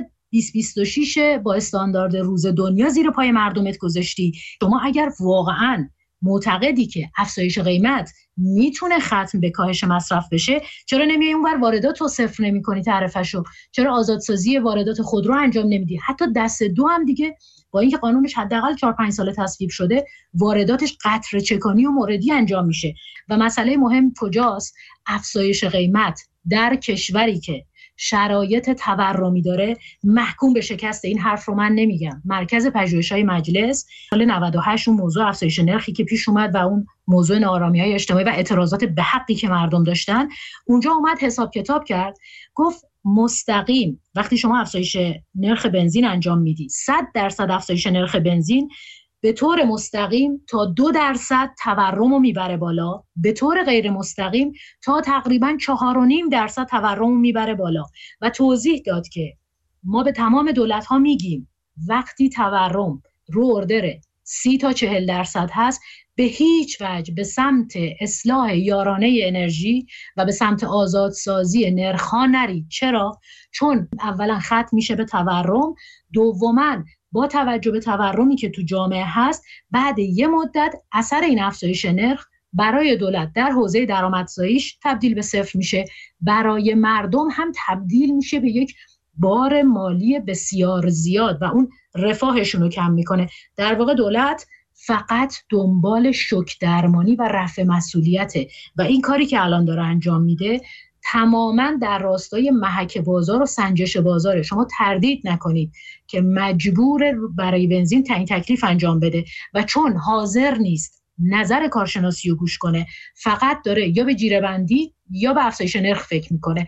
2026 با استاندارد روز دنیا زیر پای مردمت گذاشتی؟ شما اگر واقعاً معتقدی که افزایش قیمت میتونه ختم به کاهش مصرف بشه، چرا نمیای اونور واردات رو صفر نمی‌کنی تعرفه‌شو؟ چرا آزادسازی واردات خودرو انجام نمیدی؟ حتی دست دو هم دیگه با اینکه قانونش حداقل 4-5 سال تصویب شده، وارداتش قطره چکانی و موردی انجام میشه. و مسئله مهم کجاست؟ افزایش قیمت در کشوری که شرایط تورمی داره محکوم به شکست. این حرف رو من نمیگم. مرکز پژوهش‌های مجلس سال 98 اون موضوع افزایش نرخی که پیش اومد و اون موضوع ناآرامی‌های اجتماعی و اعتراضات به حقی که مردم داشتن، اونجا اومد حساب کتاب کرد، گفت مستقیم وقتی شما افزایش نرخ بنزین انجام میدی، 100% افزایش نرخ بنزین به طور مستقیم تا 2% تورم رو میبره بالا، به طور غیر مستقیم تا تقریباً 4.5% تورم رو میبره بالا. و توضیح داد که ما به تمام دولت‌ها میگیم وقتی تورم رو اردر 30 تا 40% هست، به هیچ وجه به سمت اصلاح یارانه انرژی و به سمت آزادسازی نرخ‌ها نرید. چرا؟ چون اولا ختم میشه به تورم، دوماً با توجه به تورمی که تو جامعه هست، بعد یه مدت اثر این افزایش نرخ برای دولت در حوزه درآمدزاییش تبدیل به صفر میشه، برای مردم هم تبدیل میشه به یک بار مالی بسیار زیاد و اون رفاهشون رو کم میکنه. در واقع دولت فقط دنبال شوک درمانی و رفع مسئولیته و این کاری که الان داره انجام میده تماما در راستای محک بازار و سنجش بازاره. شما تردید نکنید که مجبور برای بنزین تعیین تکلیف انجام بده و چون حاضر نیست نظر کارشناسی رو گوش کنه، فقط داره یا به جیره بندی یا به افزایش نرخ فکر میکنه.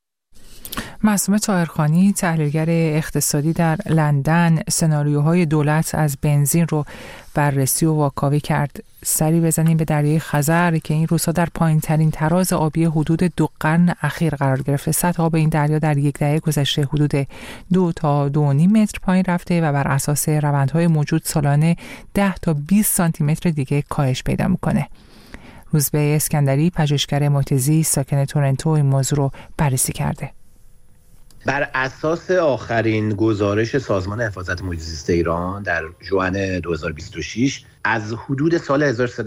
معصومه طاهرخانی، تحلیلگر اقتصادی در لندن، سناریوهای دولت از بنزین رو بررسی و واکاوی کرد. سری بزنیم به دریای خزر که این روزها در پایین ترین تراز آبی حدود 2 قرن اخیر قرار گرفته. سطح آب این دریا در 1 دهه گذشته حدود 2 تا 2.5 متر پایین رفته و بر اساس روندهای موجود سالانه 10 تا 20 سانتی متر دیگه کاهش پیدا میکنه. روزبه اسکندری، پژوهشگر محیط زیست ساکن تورنتو، این موضوع رو بررسی کرده. بر اساس آخرین گزارش سازمان حفاظت محیط زیست ایران در ژوئن 2026 از حدود سال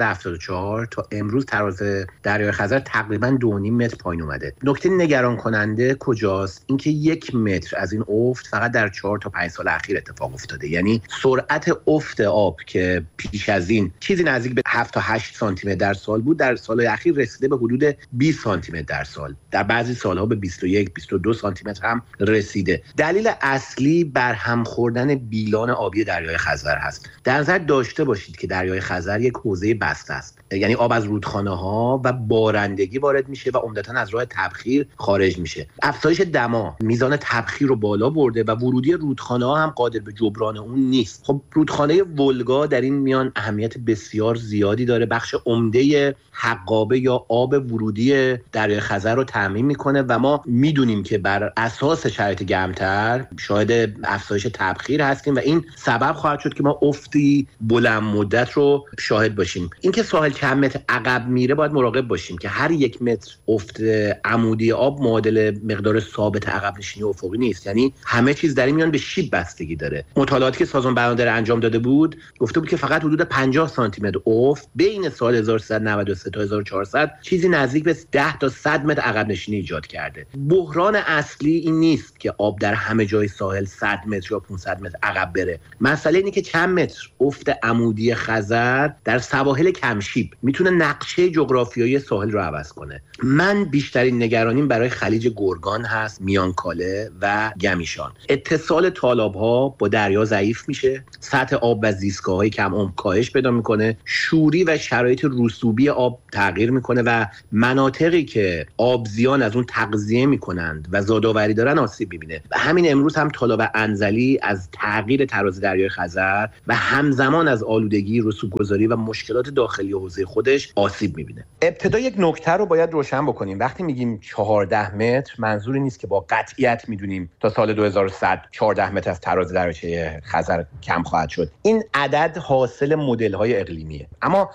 1374 تا امروز تراز دریای خزر تقریباً 2.5 متر پایین اومده. نکته نگران کننده کجاست؟ اینکه 1 متر از این افت فقط در 4 تا 5 سال اخیر اتفاق افتاده. یعنی سرعت افت آب که پیش از این چیزی نزدیک به 7 تا 8 سانتی متر در سال بود، در سال‌های اخیر رسیده به حدود 20 سانتی متر در سال. در بعضی سال‌ها به 21 22 سانتی متر هم رسیده. دلیل اصلی برهم خوردن بیلان آبی دریای خزر هست. در نظر داشته باشید که دریای خزر یک حوزه بسته است، یعنی آب از رودخانه‌ها و بارندگی وارد میشه و عمدتاً از راه تبخیر خارج میشه. افزایش دما میزان تبخیر رو بالا برده و ورودی رودخانه‌ها هم قادر به جبران اون نیست. خب رودخانه ولگا در این میان اهمیت بسیار زیادی داره. بخش عمده حقابه یا آب ورودی دریای خزر رو تامین میکنه و ما میدونیم که بر اساس شرایط گرمتر شاهد افزایش تبخیر هستیم و این سبب خواهد شد که ما افتی بلند مدت رو شاهد باشیم. اینکه ساحل چند متر عقب میره باید مراقب باشیم که هر 1 متر افت عمودی آب معادل مقدار ثابت عقب نشینی افقی نیست. یعنی همه چیز در این میان به شیب بستگی داره. مطالعاتی که سازمان بهادر انجام داده بود گفته بود که فقط حدود 50 سانتی متر افت بین سال 1393 تا 1400 چیزی نزدیک به 10 تا 100 متر عقب نشینی ایجاد کرده. بحران اصلی این نیست که آب در همه جای ساحل 100 متر یا 500 متر عقب بره. مسئله اینه که چند متر افت عمودی خزر در سواحل کمشیب میتونه نقشه جغرافیایی ساحل رو عوض کنه. من بیشترین نگرانیم برای خلیج گرگان هست، میانکاله و گمیشان. اتصال تالاب‌ها با دریا ضعیف میشه، سطح آب و زیستگاه‌های کم عمق کاهش پیدا میکنه، شوری و شرایط رسوبی آب تغییر میکنه و مناطقی که آبزیان از اون تغذیه میکنند و زادآوری دارن آسیب میبینه. و همین امروز هم طالاب انزلی از تغییر تراز دریای خزر و همزمان از آلودگی، رسوب‌گذاری و مشکلات داخلی حوزه خودش آسیب میبینه. ابتدا یک نکته رو باید روشن بکنیم. وقتی میگیم 14 متر منظوری نیست که با قطعیت میدونیم تا سال 2100 14 متر از تراز دریاچه خزر کم خواهد شد. این عدد حاصل مدل‌های اقلیمیه. اما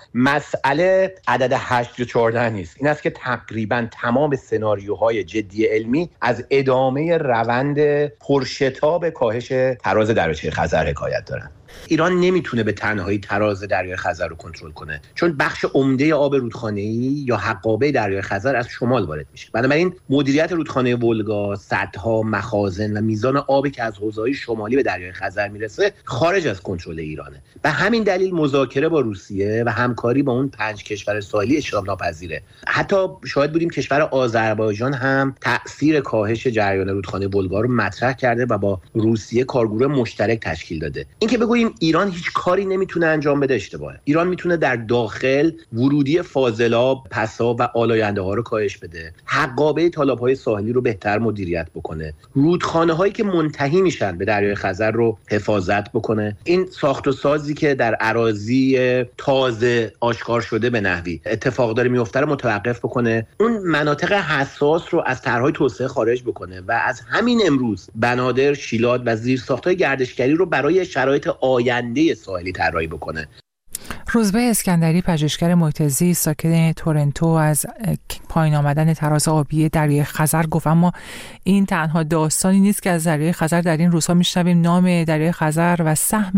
مسئله عدد 8 یا 14 نیست. این است که تقریباً تمام سناریوهای جدی علمی از ادامه روند پرشتاب کاهش تراز دریاچه خزر حکایت دارن. ایران نمیتونه به تنهایی تراز دریای خزر رو کنترل کنه، چون بخش عمده آب رودخانه‌ای یا حقابه دریای خزر از شمال وارد میشه. بنابراین مدیریت رودخانه ولگا، سدها، مخازن و میزان آبی که از حوزه‌های شمالی به دریای خزر میرسه خارج از کنترل ایرانه. به همین دلیل مذاکره با روسیه و همکاری با اون 5 کشور ساحلی اجتناب ناپذیره. حتی شاهد بودیم کشور آذربایجان هم تأثیر کاهش جریان رودخانه ولگا رو مطرح کرده و با روسیه کارگروه مشترک تشکیل داده. اینکه بگوییم ایران هیچ کاری نمیتونه انجام بده اشتباهه. ایران میتونه در داخل ورودی فاضلاب، پساب و آلاینده ها رو کاهش بده، حقابه تالاب‌های ساحلی رو بهتر مدیریت بکنه، رودخانه هایی که منتهی میشن به دریای خزر رو حفاظت بکنه. این ساخت و سازی که در اراضی تازه آشکار شده به نحوی اتفاق داره میفته رو متوقف بکنه، اون مناطق حساس رو از طرح‌های توسعه خارج بکنه و از همین امروز بنادر، شیلات و زیرساخت‌های گردشگری رو برای شرایط آینده ساحلی طراحی بکنه. روزبه اسکندری، پژوهشگر محیط زیست ساکن تورنتو، از پایین آمدن تراز آبی دریای خزر گفت. اما این تنها داستانی نیست که از دریای خزر در این روزها میشنویم. نام دریای خزر و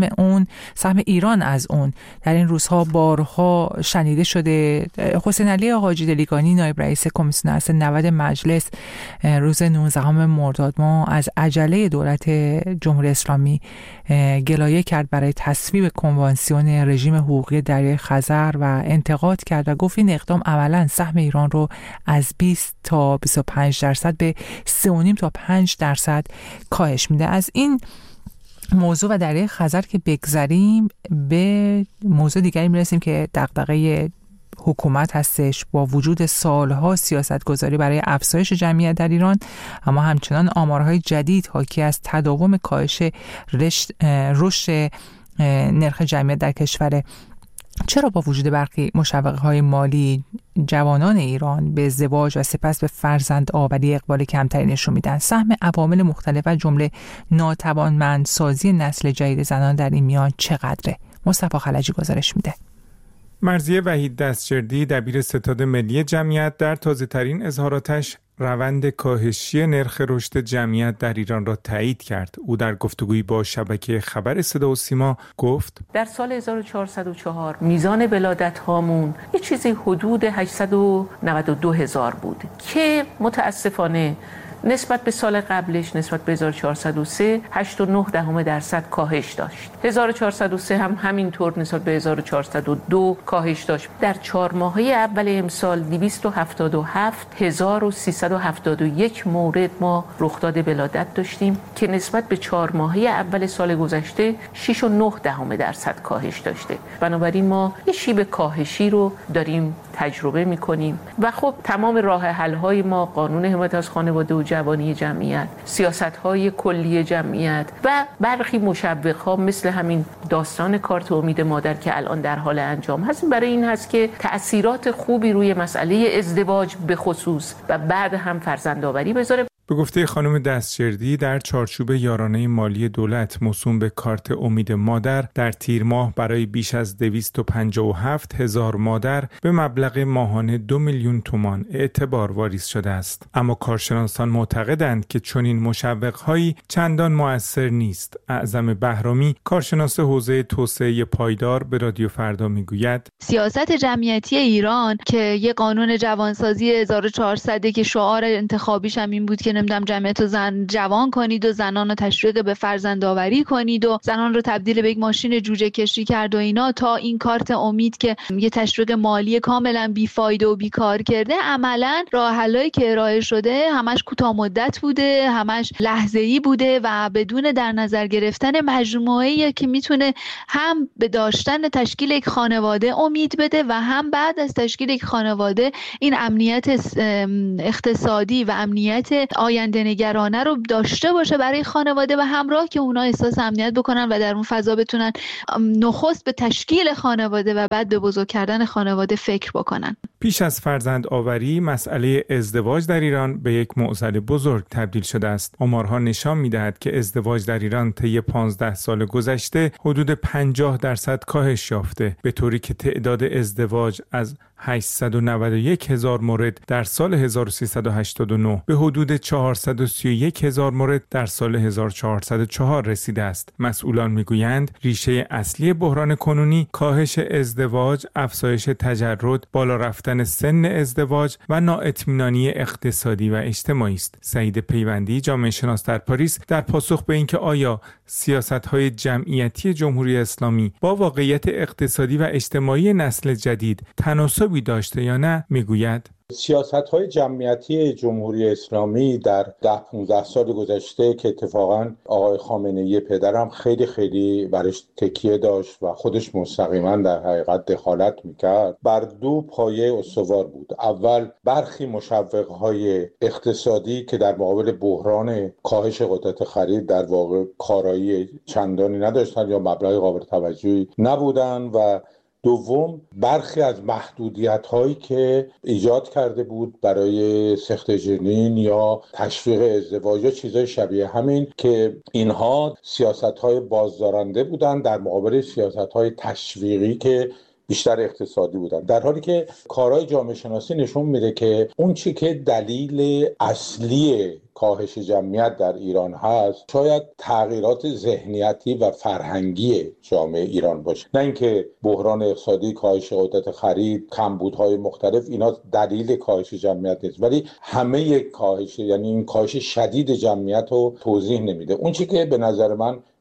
سهم ایران از اون در این روزها بارها شنیده شده. حسین علی حاجی دلیگانی، نایب رئیس کمیسیون اصل 90 مجلس، روز 19 مرداد ماه از عجله دولت جمهوری اسلامی گلایه کرد برای تصویب کنوانسیون رژیم حقوقی دریای خزر و انتقاد کرد و گفت این اقدام عملاً سهم ایران رو از 20 تا 25% به 3.5 تا 5% کاهش میده. از این موضوع و دریای خزر که بگذریم، به موضوع دیگری میرسیم که دغدغه حکومت هستش. با وجود سالها سیاستگذاری برای افزایش جمعیت در ایران، اما همچنان آمارهای جدید حاکی از تداوم کاهش رشد نرخ جمعیت در کشور. چرا با وجود برخی مشوقه‌های مالی جوانان ایران به ازدواج و سپس به فرزند آوری اقبال کمتری نشون میدن؟ سهم عوامل مختلف و جمله ناتوانمندسازی نسل جدید زنان در این میان چقدره؟ مصطفی خلجی گزارش میده. مرضیه وحید دستجردی، دبیر ستاد ملی جمعیت، در تازه‌ترین اظهاراتش روند کاهشی نرخ رشد جمعیت در ایران را تایید کرد. او در گفتگویی با شبکه خبر صدا و سیما گفت: در سال 1404 میزان ولادت هامون یه چیزی حدود 892,000 بود که متاسفانه نسبت به سال قبلش، نسبت به 1403 8.9% کاهش داشت. 1403 هم همینطور نسبت به 1402 کاهش داشت. در 4 ماهه اول امسال 277,371 مورد ما رخداد ولادت داشتیم که نسبت به 4 ماهه اول سال گذشته 6.9% کاهش داشته. بنابراین ما یه شیب کاهشی رو داریم تجربه می‌کنیم و خب تمام راه حل‌های ما، قانون حمایت از خانواده و جوانی جمعیت، سیاست‌های کلی جمعیت و برخی مشوق‌ها مثل همین داستان کارت امید مادر که الان در حال انجام هست، برای این هست که تأثیرات خوبی روی مسئله ازدواج به خصوص و بعد هم فرزندآوری بذاره. به گفته خانم دستجردی، در چارچوب یارانه مالی دولت موسوم به کارت امید مادر، در تیر ماه برای بیش از 257,000 مادر به مبلغ ماهانه 2 میلیون تومان اعتبار واریز شده است. اما کارشناسان معتقدند که چنین مشوق‌هایی چندان مؤثر نیست. اعظم بهرامی، کارشناس حوزه توسعه پایدار، به رادیو فردا میگوید: سیاست جمعیتی ایران که یه قانون جوانسازی 1400 که شعار انتخابیش هم این بود که نمیدونم جمعیت رو جوان کنید و زنان رو تشویق به فرزندآوری کنید و زنان رو تبدیل به یک ماشین جوجه کشی کرد و اینا، تا این کارت امید که یه تشویق مالی کاملا بیفایده و بیکار کرده. عملا راه حلایی که ارائه شده همش کوتاه مدت بوده، همش لحظه‌ای بوده و بدون در نظر گرفتن مجموعه‌ای که میتونه هم به داشتن تشکیل یک خانواده امید بده و هم بعد از تشکیل یک خانواده این امنیت اقتصادی و امنیت آینده نگرانه رو داشته باشه برای خانواده و همراه که اونا احساس امنیت بکنن و در اون فضا بتونن نخست به تشکیل خانواده و بعد به بزرگ کردن خانواده فکر بکنن. پیش از فرزند آوری، مسئله ازدواج در ایران به یک معضل بزرگ تبدیل شده است. آمارها نشان می‌دهد که ازدواج در ایران طی 15 سال گذشته حدود 50% کاهش یافته، به طوری که تعداد ازدواج از 891,000 مورد در سال 1389 به حدود 431,000 مورد در سال 1404 رسیده است. مسئولان میگویند ریشه اصلی بحران کنونی کاهش ازدواج، افزایش تجرد، بالا رفتن سن ازدواج و نااطمینانی اقتصادی و اجتماعی است. سعید پیوندی، جامعه شناس در پاریس، در پاسخ به اینکه آیا سیاست‌های جمعیتی جمهوری اسلامی با واقعیت اقتصادی و اجتماعی نسل جدید تناسبی داشته یا نه، میگوید: سیاست‌های جمعیتی جمهوری اسلامی در 10-15 سال گذشته که اتفاقاً آقای خامنه‌ای پدرم خیلی برش تکیه داشت و خودش مستقیما در حقیقت دخالت میکرد، بر 2 پایه استوار بود. اول، برخی مشوق‌های اقتصادی که در مقابل بحران کاهش قدرت خرید در واقع کارایی چندانی نداشتند یا مبلغ قابل توجهی نبودند، و دوم، برخی از محدودیت‌هایی که ایجاد کرده بود برای سخت جنین یا تشویق ازدواج یا چیزای شبیه همین، که اینها سیاست‌های بازدارنده بودند در مقابل سیاست‌های تشویقی که بیشتر اقتصادی بودن. در حالی که کارهای جامعه شناسی نشون میده که اون چی که دلیل اصلی کاهش جمعیت در ایران هست شاید تغییرات ذهنیتی و فرهنگی جامعه ایران باشه، نه اینکه بحران اقتصادی، کاهش قدرت خرید، کمبودهای مختلف اینا دلیل کاهش جمعیت نیست، ولی همه کاهش، یعنی این کاهش شدید جمعیت رو توضیح نمیده. اون چی که به نظر من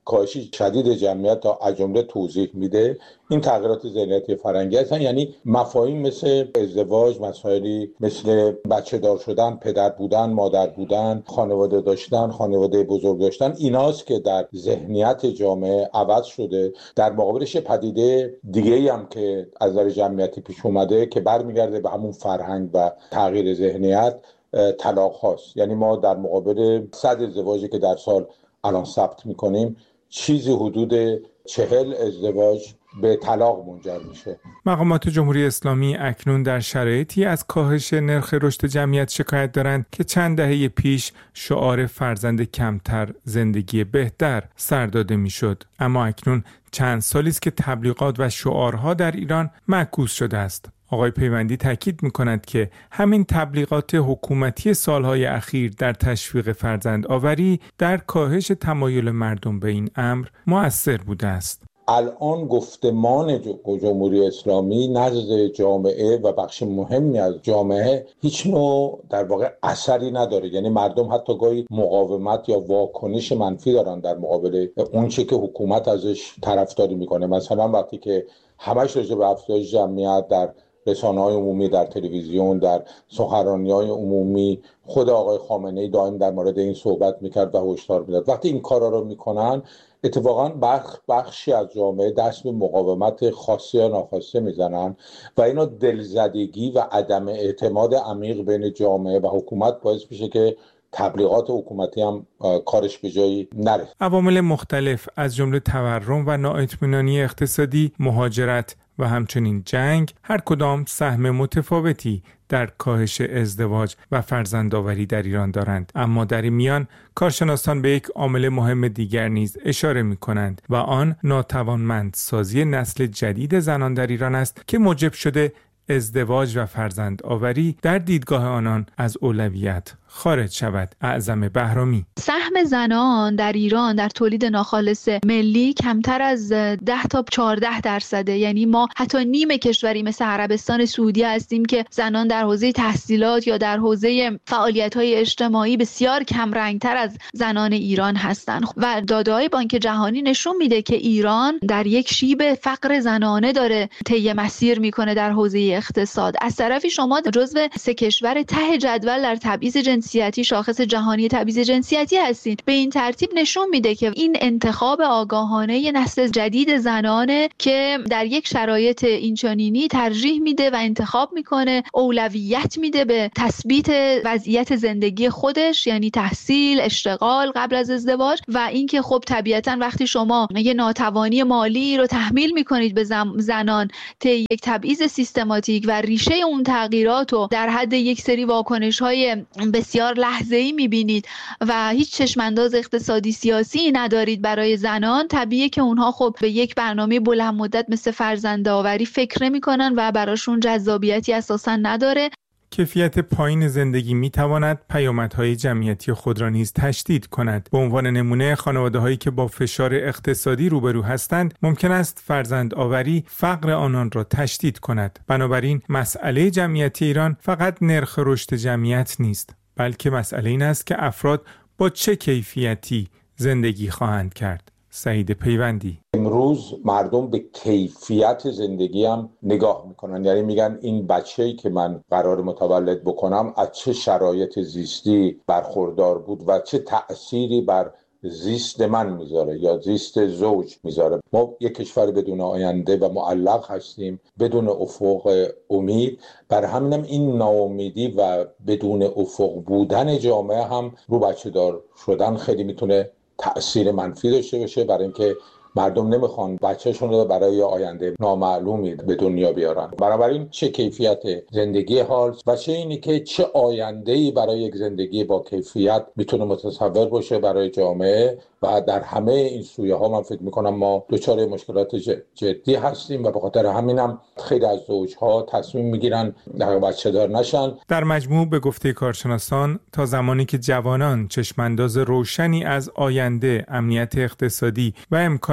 کاهش شدید جمعیت تا از جمله توضیح میده. این تغییرات ذهنیتی فرهنگی هستن، یعنی مفاهیم مثل ازدواج، مسائلی مثل بچه دار شدن، پدر بودن، مادر بودن، خانواده داشتن، خانواده بزرگ داشتن، ایناست که در ذهنیت جامعه عوض شده. در مقابلش پدیده دیگه‌ای هم که از نظر جمعیتی پیش اومده که برمیگرده به همون فرهنگ و تغییر ذهنیت، طلاق هاست. یعنی ما در مقابل 100 ازدواجی که در سال الان ثبت میکنیم، چیزی حدود 40 ازدواج به طلاق منجر میشه. مقامات جمهوری اسلامی اکنون در شرایطی از کاهش نرخ رشد جمعیت شکایت دارند که چند دهه پیش شعار فرزند کمتر زندگی بهتر سر داده میشد، اما اکنون چند سالی است که تبلیغات و شعارها در ایران معکوس شده است. آقای پیوندی تاکید می‌کند که همین تبلیغات حکومتی سالهای اخیر در تشویق فرزند آوری در کاهش تمایل مردم به این امر مؤثر بوده است. الان گفتمان جمهوری اسلامی نزد جامعه و بخش مهمی از جامعه هیچ نوع در واقع اثری نداره. یعنی مردم حتی گاهی مقاومت یا واکنش منفی دارن در مقابل اون چه که حکومت ازش طرفداری میکنه. مثلا وقتی که همش راجع به افزایش جمعیت در رسانه‌های عمومی، در تلویزیون، در سخنرانی‌های عمومی، خود آقای خامنه‌ای دائم در مورد این صحبت میکرد و هشدار میداد. وقتی این کارا رو میکنن، اتفاقا بخشی از جامعه دست به مقاومت خاصی یا ناخواسته میزنن و اینا دلزدگی و عدم اعتماد عمیق بین جامعه و حکومت باعث میشه که تبلیغات حکومتی هم کارش به جایی نره. عوامل مختلف از جمله تورم و نااطمینانی اقتصادی، مهاجرت و همچنین جنگ هر کدام سهم متفاوتی در کاهش ازدواج و فرزندآوری در ایران دارند، اما در این میان کارشناسان به یک عامل مهم دیگر نیز اشاره می‌کنند و آن ناتوانمندسازی نسل جدید زنان در ایران است که موجب شده ازدواج و فرزندآوری در دیدگاه آنان از اولویت خارج شود. اعظم بهرامی: سهم زنان در ایران در تولید ناخالص ملی کمتر از 10 تا 14%، یعنی ما حتی نیم کشوری مثل عربستان سعودی هستیم که زنان در حوزه تحصیلات یا در حوزه فعالیت‌های اجتماعی بسیار کم رنگتر از زنان ایران هستند و داده‌های بانک جهانی نشون میده که ایران در یک شیب فقر زنانه داره طی مسیر میکنه در حوزه اقتصاد. از طرفی شما جزو 3 کشور ته جدول در تبعیض جنسیتی، شاخص جهانی تبعیض جنسیتی هستید. به این ترتیب نشون میده که این انتخاب آگاهانه نسل جدید زنانه که در یک شرایط اینچنینی ترجیح میده و انتخاب میکنه، اولویت میده به تثبیت وضعیت زندگی خودش، یعنی تحصیل، اشتغال قبل از ازدواج، و اینکه خب طبیعتا وقتی شما یه ناتوانی مالی رو تحمیل میکنید به زنان طی یک تبعیض سیستماتیک و ریشه اون تغییرات رو در حد یک سری واکنش‌های بسیار لحظه‌ای می‌بینید و هیچ چشم‌انداز اقتصادی سیاسی ندارید برای زنان، طبیعیه که اونها خب به یک برنامه بلند مدت مثل فرزندآوری فکر نمی‌کنن و براشون جذابیتی اساساً نداره. کیفیت پایین زندگی می‌تواند پیامدهای جمعیتی خود را نیز تشدید کند. به عنوان نمونه، خانواده‌هایی که با فشار اقتصادی روبرو هستند ممکن است فرزندآوری فقر آنان را تشدید کند. بنابراین مسئله جمعیتی ایران فقط نرخ رشد جمعیت نیست، بلکه مسئله این است که افراد با چه کیفیتی زندگی خواهند کرد. سعید پیوندی: امروز مردم به کیفیت زندگی هم نگاه میکنن، یعنی میگن این بچه‌ای که من قرار متولد بکنم از چه شرایط زیستی برخوردار بود و چه تأثیری بر زیست من میذاره یا زیست زوج میذاره. ما یک کشور بدون آینده و معلق هستیم، بدون افق امید. بر همینم این ناامیدی و بدون افق بودن جامعه هم رو بچه دار شدن خیلی میتونه تأثیر منفی داشته باشه، برای اینکه مردم نمیخوان بچه‌شون رو برای آینده نامعلومی به دنیا بیارن. بنابراین چه کیفیت زندگی حال و چه اینی که چه آینده‌ای برای یک زندگی با کیفیت میتونه متصور باشه برای جامعه. و در همه این سویه ها من فکر میکنم ما دچار مشکلات جدی هستیم و به خاطر همینم خیلی از زوجها تصمیم میگیرن بچه دار نشن. در مجموع به گفته کارشناسان تا زمانی که جوانان چشمانداز روشنی از آینده، امنیت اقتصادی و امکان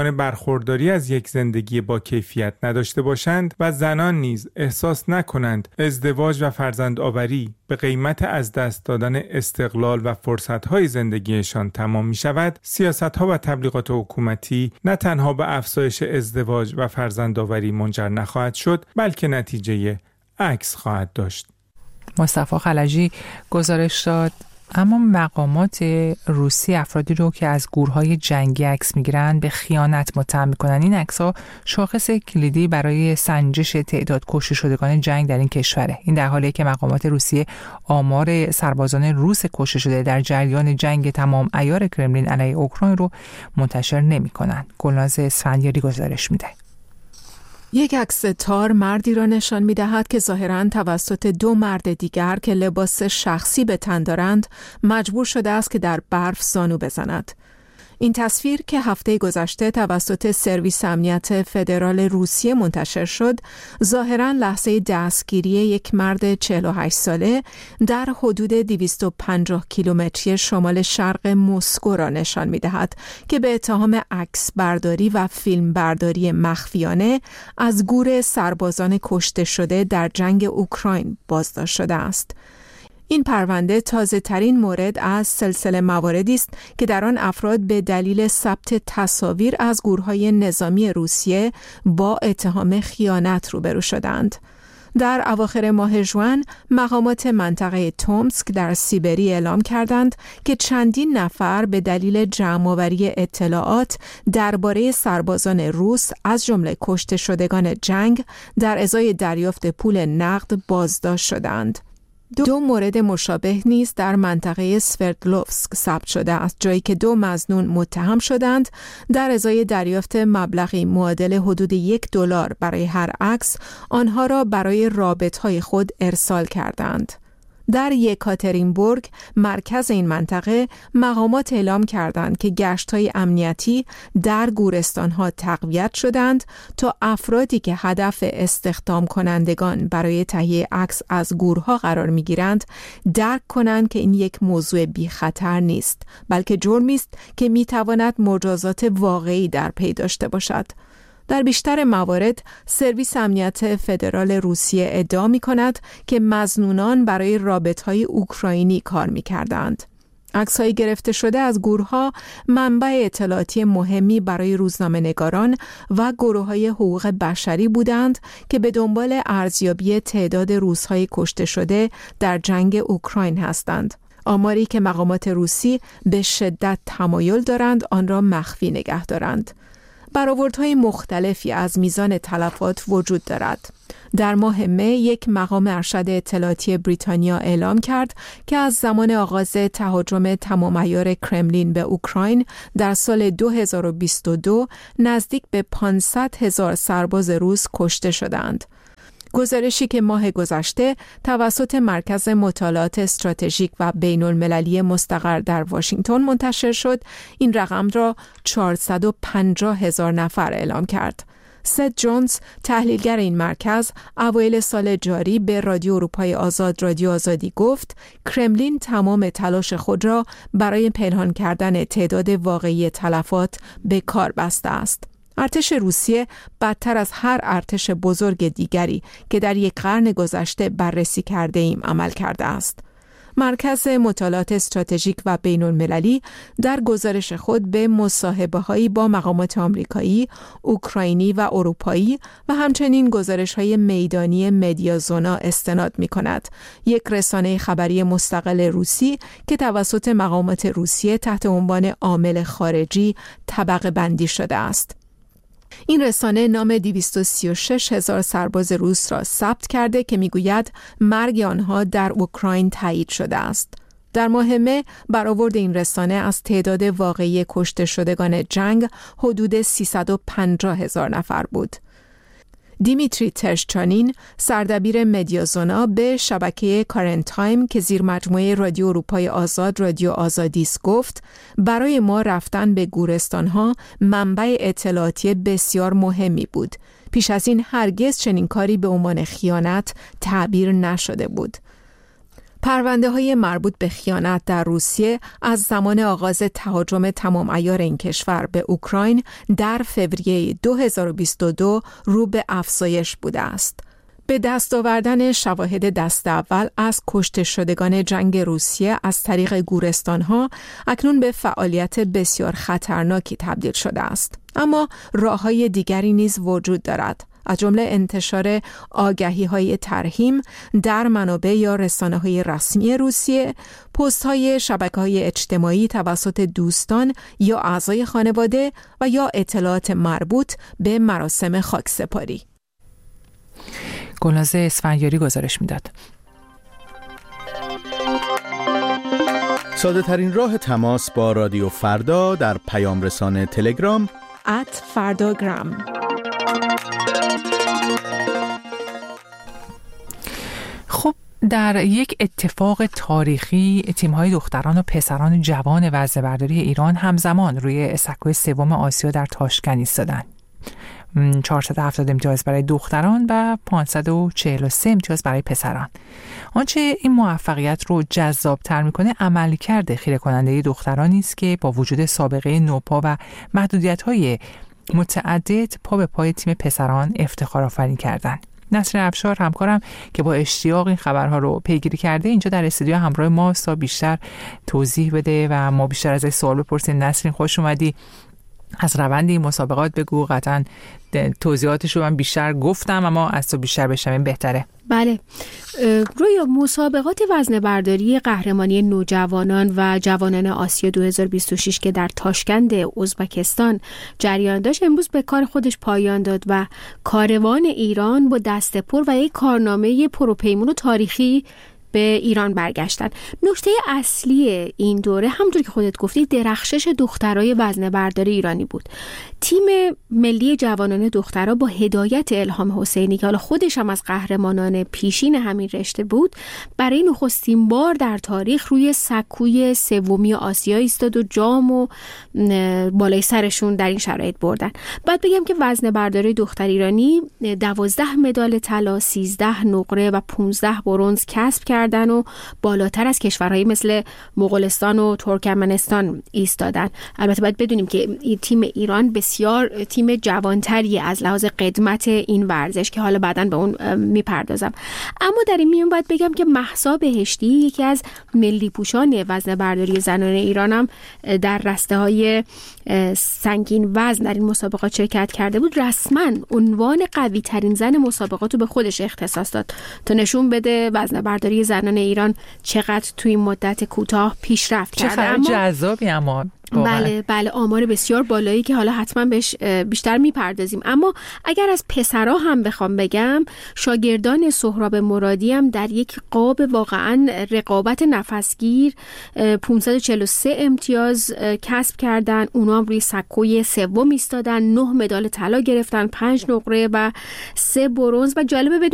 توان برخورداری از یک زندگی با کیفیت نداشته باشند و زنان نیز احساس نکنند ازدواج و فرزندآوری به قیمت از دست دادن استقلال و فرصت‌های زندگیشان تمام می‌شود، سیاست‌ها و تبلیغات حکومتی نه تنها به افزایش ازدواج و فرزندآوری منجر نخواهد شد، بلکه نتیجه عکس خواهد داشت. مصطفی خلجی گزارش داد اما مقامات روسی افرادی رو که از گورهای جنگی عکس میگیرن به خیانت متهم میکنن. این عکس‌ها شاخص کلیدی برای سنجش تعداد کشته شدگان جنگ در این کشوره. این در حالیه که مقامات روسیه آمار سربازان روس کشته شده در جریان جنگ تمام عیار کرملین علیه اوکراین رو منتشر نمیکنن. گلناز اسفندیاری گزارش میده. یک عکس تار مردی را نشان می‌دهد که ظاهراً توسط دو مرد دیگر که لباس شخصی به تن دارند مجبور شده است که در برف زانو بزند. این تصویر که هفته گذشته توسط سرویس امنیت فدرال روسیه منتشر شد، ظاهراً لحظه دستگیری یک مرد 48 ساله در حدود 250 کیلومتری شمال شرق مسکو را نشان می‌دهد که به اتهام عکس برداری و فیلم برداری مخفیانه از گور سربازان کشته شده در جنگ اوکراین بازداشت شده است. این پرونده تازه ترین مورد از سلسله مواردی است که در آن افراد به دلیل ثبت تصاویر از گورهای نظامی روسیه با اتهام خیانت روبرو شدند. در اواخر ماه ژوئن مقامات منطقه تومسک در سیبری اعلام کردند که چندین نفر به دلیل جمع‌آوری اطلاعات درباره سربازان روس از جمله کشته شدگان جنگ در ازای دریافت پول نقد بازداشت شدند. دو مورد مشابه نیز در منطقه سوردلوفسک ثبت شده است، جایی که دو مظنون متهم شدند در ازای دریافت مبلغی معادل حدود $1 برای هر عکس آنها را برای رابطهای خود ارسال کردند. در یکاترینبورگ، مرکز این منطقه، مقامات اعلام کردند که گشت‌های امنیتی در گورستان‌ها تقویت شدند تا افرادی که هدف استخدام کنندگان برای تهیه عکس از گورها قرار می‌گیرند درک کنند که این یک موضوع بی خطر نیست، بلکه جرمی است که می‌تواند مجازات واقعی در پی داشته باشد. در بیشتر موارد سرویس امنیت فدرال روسیه ادعا می‌کند که مظنونان برای رابطه‌های اوکراینی کار می‌کردند. عکس‌های گرفته شده از گورها منبع اطلاعاتی مهمی برای روزنامه‌نگاران و گروه‌های حقوق بشری بودند که به دنبال ارزیابی تعداد روس‌های کشته شده در جنگ اوکراین هستند. آماری که مقامات روسی به شدت تمایل دارند آن را مخفی نگه دارند. برآوردهای مختلفی از میزان تلفات وجود دارد. در ماه می یک مقام ارشد اطلاعاتی بریتانیا اعلام کرد که از زمان آغاز تهاجم تمام عیار کرملین به اوکراین در سال 2022 نزدیک به 500,000 سرباز روس کشته شدند. گزارشی که ماه گذشته توسط مرکز مطالعات استراتژیک و بین المللی مستقر در واشنگتن منتشر شد، این رقم را 450,000 نفر اعلام کرد. سد جونز، تحلیلگر این مرکز، اوایل سال جاری به رادیو اروپای آزاد رادیو آزادی گفت کرملین تمام تلاش خود را برای پنهان کردن تعداد واقعی تلفات به کار بسته است. ارتش روسیه بدتر از هر ارتش بزرگ دیگری که در یک قرن گذشته بررسی کرده ایم عمل کرده است. مرکز مطالعات استراتژیک و بین المللی در گزارش خود به مصاحبه‌هایی با مقامات آمریکایی، اوکراینی و اروپایی و همچنین گزارش‌های میدانی مدیازونا استناد می‌کند. یک رسانه خبری مستقل روسی که توسط مقامات روسیه تحت عنوان عامل خارجی طبقه بندی شده است. این رسانه نام 236,000 سرباز روس را ثبت کرده که میگوید مرگ آنها در اوکراین تایید شده است. در ماه می برآورد این رسانه از تعداد واقعی کشته شدگان جنگ حدود 350,000 نفر بود. دیمیتری ترشچانین، سردبیر مدیازونا، به شبکه کارنت تایم که زیر مجموعه رادیو اروپای آزاد رادیو آزادی است گفت برای ما رفتن به گورستان‌ها منبع اطلاعاتی بسیار مهمی بود. پیش از این هرگز چنین کاری به عنوان خیانت تعبیر نشده بود. پرونده‌های مربوط به خیانت در روسیه از زمان آغاز تهاجم تمام عیار این کشور به اوکراین در فوریه 2022 رو به افزایش بوده است. به دست آوردن شواهد دست اول از کشته شدگان جنگ روسیه از طریق گورستان‌ها اکنون به فعالیت بسیار خطرناکی تبدیل شده است. اما راه‌های دیگری نیز وجود دارد، از جمله انتشار آگهی‌های ترحیم در منابع یا رسانه‌های رسمی روسیه، پست‌های شبکه‌های اجتماعی توسط دوستان یا اعضای خانواده و یا اطلاعات مربوط به مراسم خاکسپاری. گلناز اسفندیاری گزارش میداد. ساده ترین راه تماس با رادیو فردا در پیام رسان تلگرام @فرdagram. خب در یک اتفاق تاریخی تیم‌های دختران و پسران جوان وزنه‌برداری ایران همزمان روی سکوی سوم آسیا در تاشکند ایستادند. 470 امتیاز برای دختران و 543 امتیاز برای پسران. آنچه این موفقیت رو جذاب‌تر می‌کنه عملکرد خیره کننده دخترانی است که با وجود سابقه نوپا و محدودیت‌های متعدد پا به پای تیم پسران افتخار آفرینی کردند. نسرین افشار همکارم که با اشتیاق این خبرها رو پیگیری کرده اینجا در استودیو همراه ماست تا بیشتر توضیح بده و ما بیشتر ازش سوال بپرسیم. نسرین خوش اومدی. از روند این مسابقات بگو. قطعا توضیحاتش رو من بیشتر گفتم اما از تو بیشتر بشنویم بهتره. بله، روی مسابقات وزنه‌برداری قهرمانی نوجوانان و جوانان آسیا 2026 که در تاشکند ازبکستان جریان داشت امروز به کار خودش پایان داد و کاروان ایران با دست پر و یک کارنامه پروپیمون و تاریخی به ایران برگشتن. نکته اصلی این دوره همونطور که خودت گفتی درخشش دخترای وزنه‌برداری ایرانی بود. تیم ملی جوانان دخترها با هدایت الهام حسینی که حالا خودش هم از قهرمانان پیشین همین رشته بود برای نخستین بار در تاریخ روی سکوی سومی آسیا ایستاد و جام و بالای سرشون در این شرایط بردن. بعد بگم که وزنه‌برداری دختر ایرانی 12 مدال طلا، 13 نقره و 15 برنز کسب کردن و بالاتر از کشورهای مثل مغولستان و ترکمنستان ایستادن. البته باید بدونیم که تیم ایران بسیار تیم جوانتری از لحاظ قدمت این ورزش که حالا بعداً به اون میپردازم. اما در این میون باید بگم که مهسا بهشتی یکی از ملی پوشان وزنه‌برداری زنان ایران هم در رسته‌های سنگین وزن در این مسابقات شرکت کرده بود. رسما عنوان قوی ترین زن مسابقات رو به خودش اختصاص داد تا نشون بده وزنه‌برداری زنان ایران چقدر توی این مدت کوتاه پیشرفت کرده. چه خبر جذابی اما بله آمار بسیار بالایی که حالا حتما بهش بیشتر میپردازیم. اما اگر از پسرها هم بخوام بگم شاگردان سهراب مرادی هم در یک قاب واقعا رقابت نفسگیر 543 امتیاز کسب کردن. اونا هم روی سکوی سوم ایستادن، 9 مدال طلا گرفتن، 5 نقره و 3 برنز. و جالبه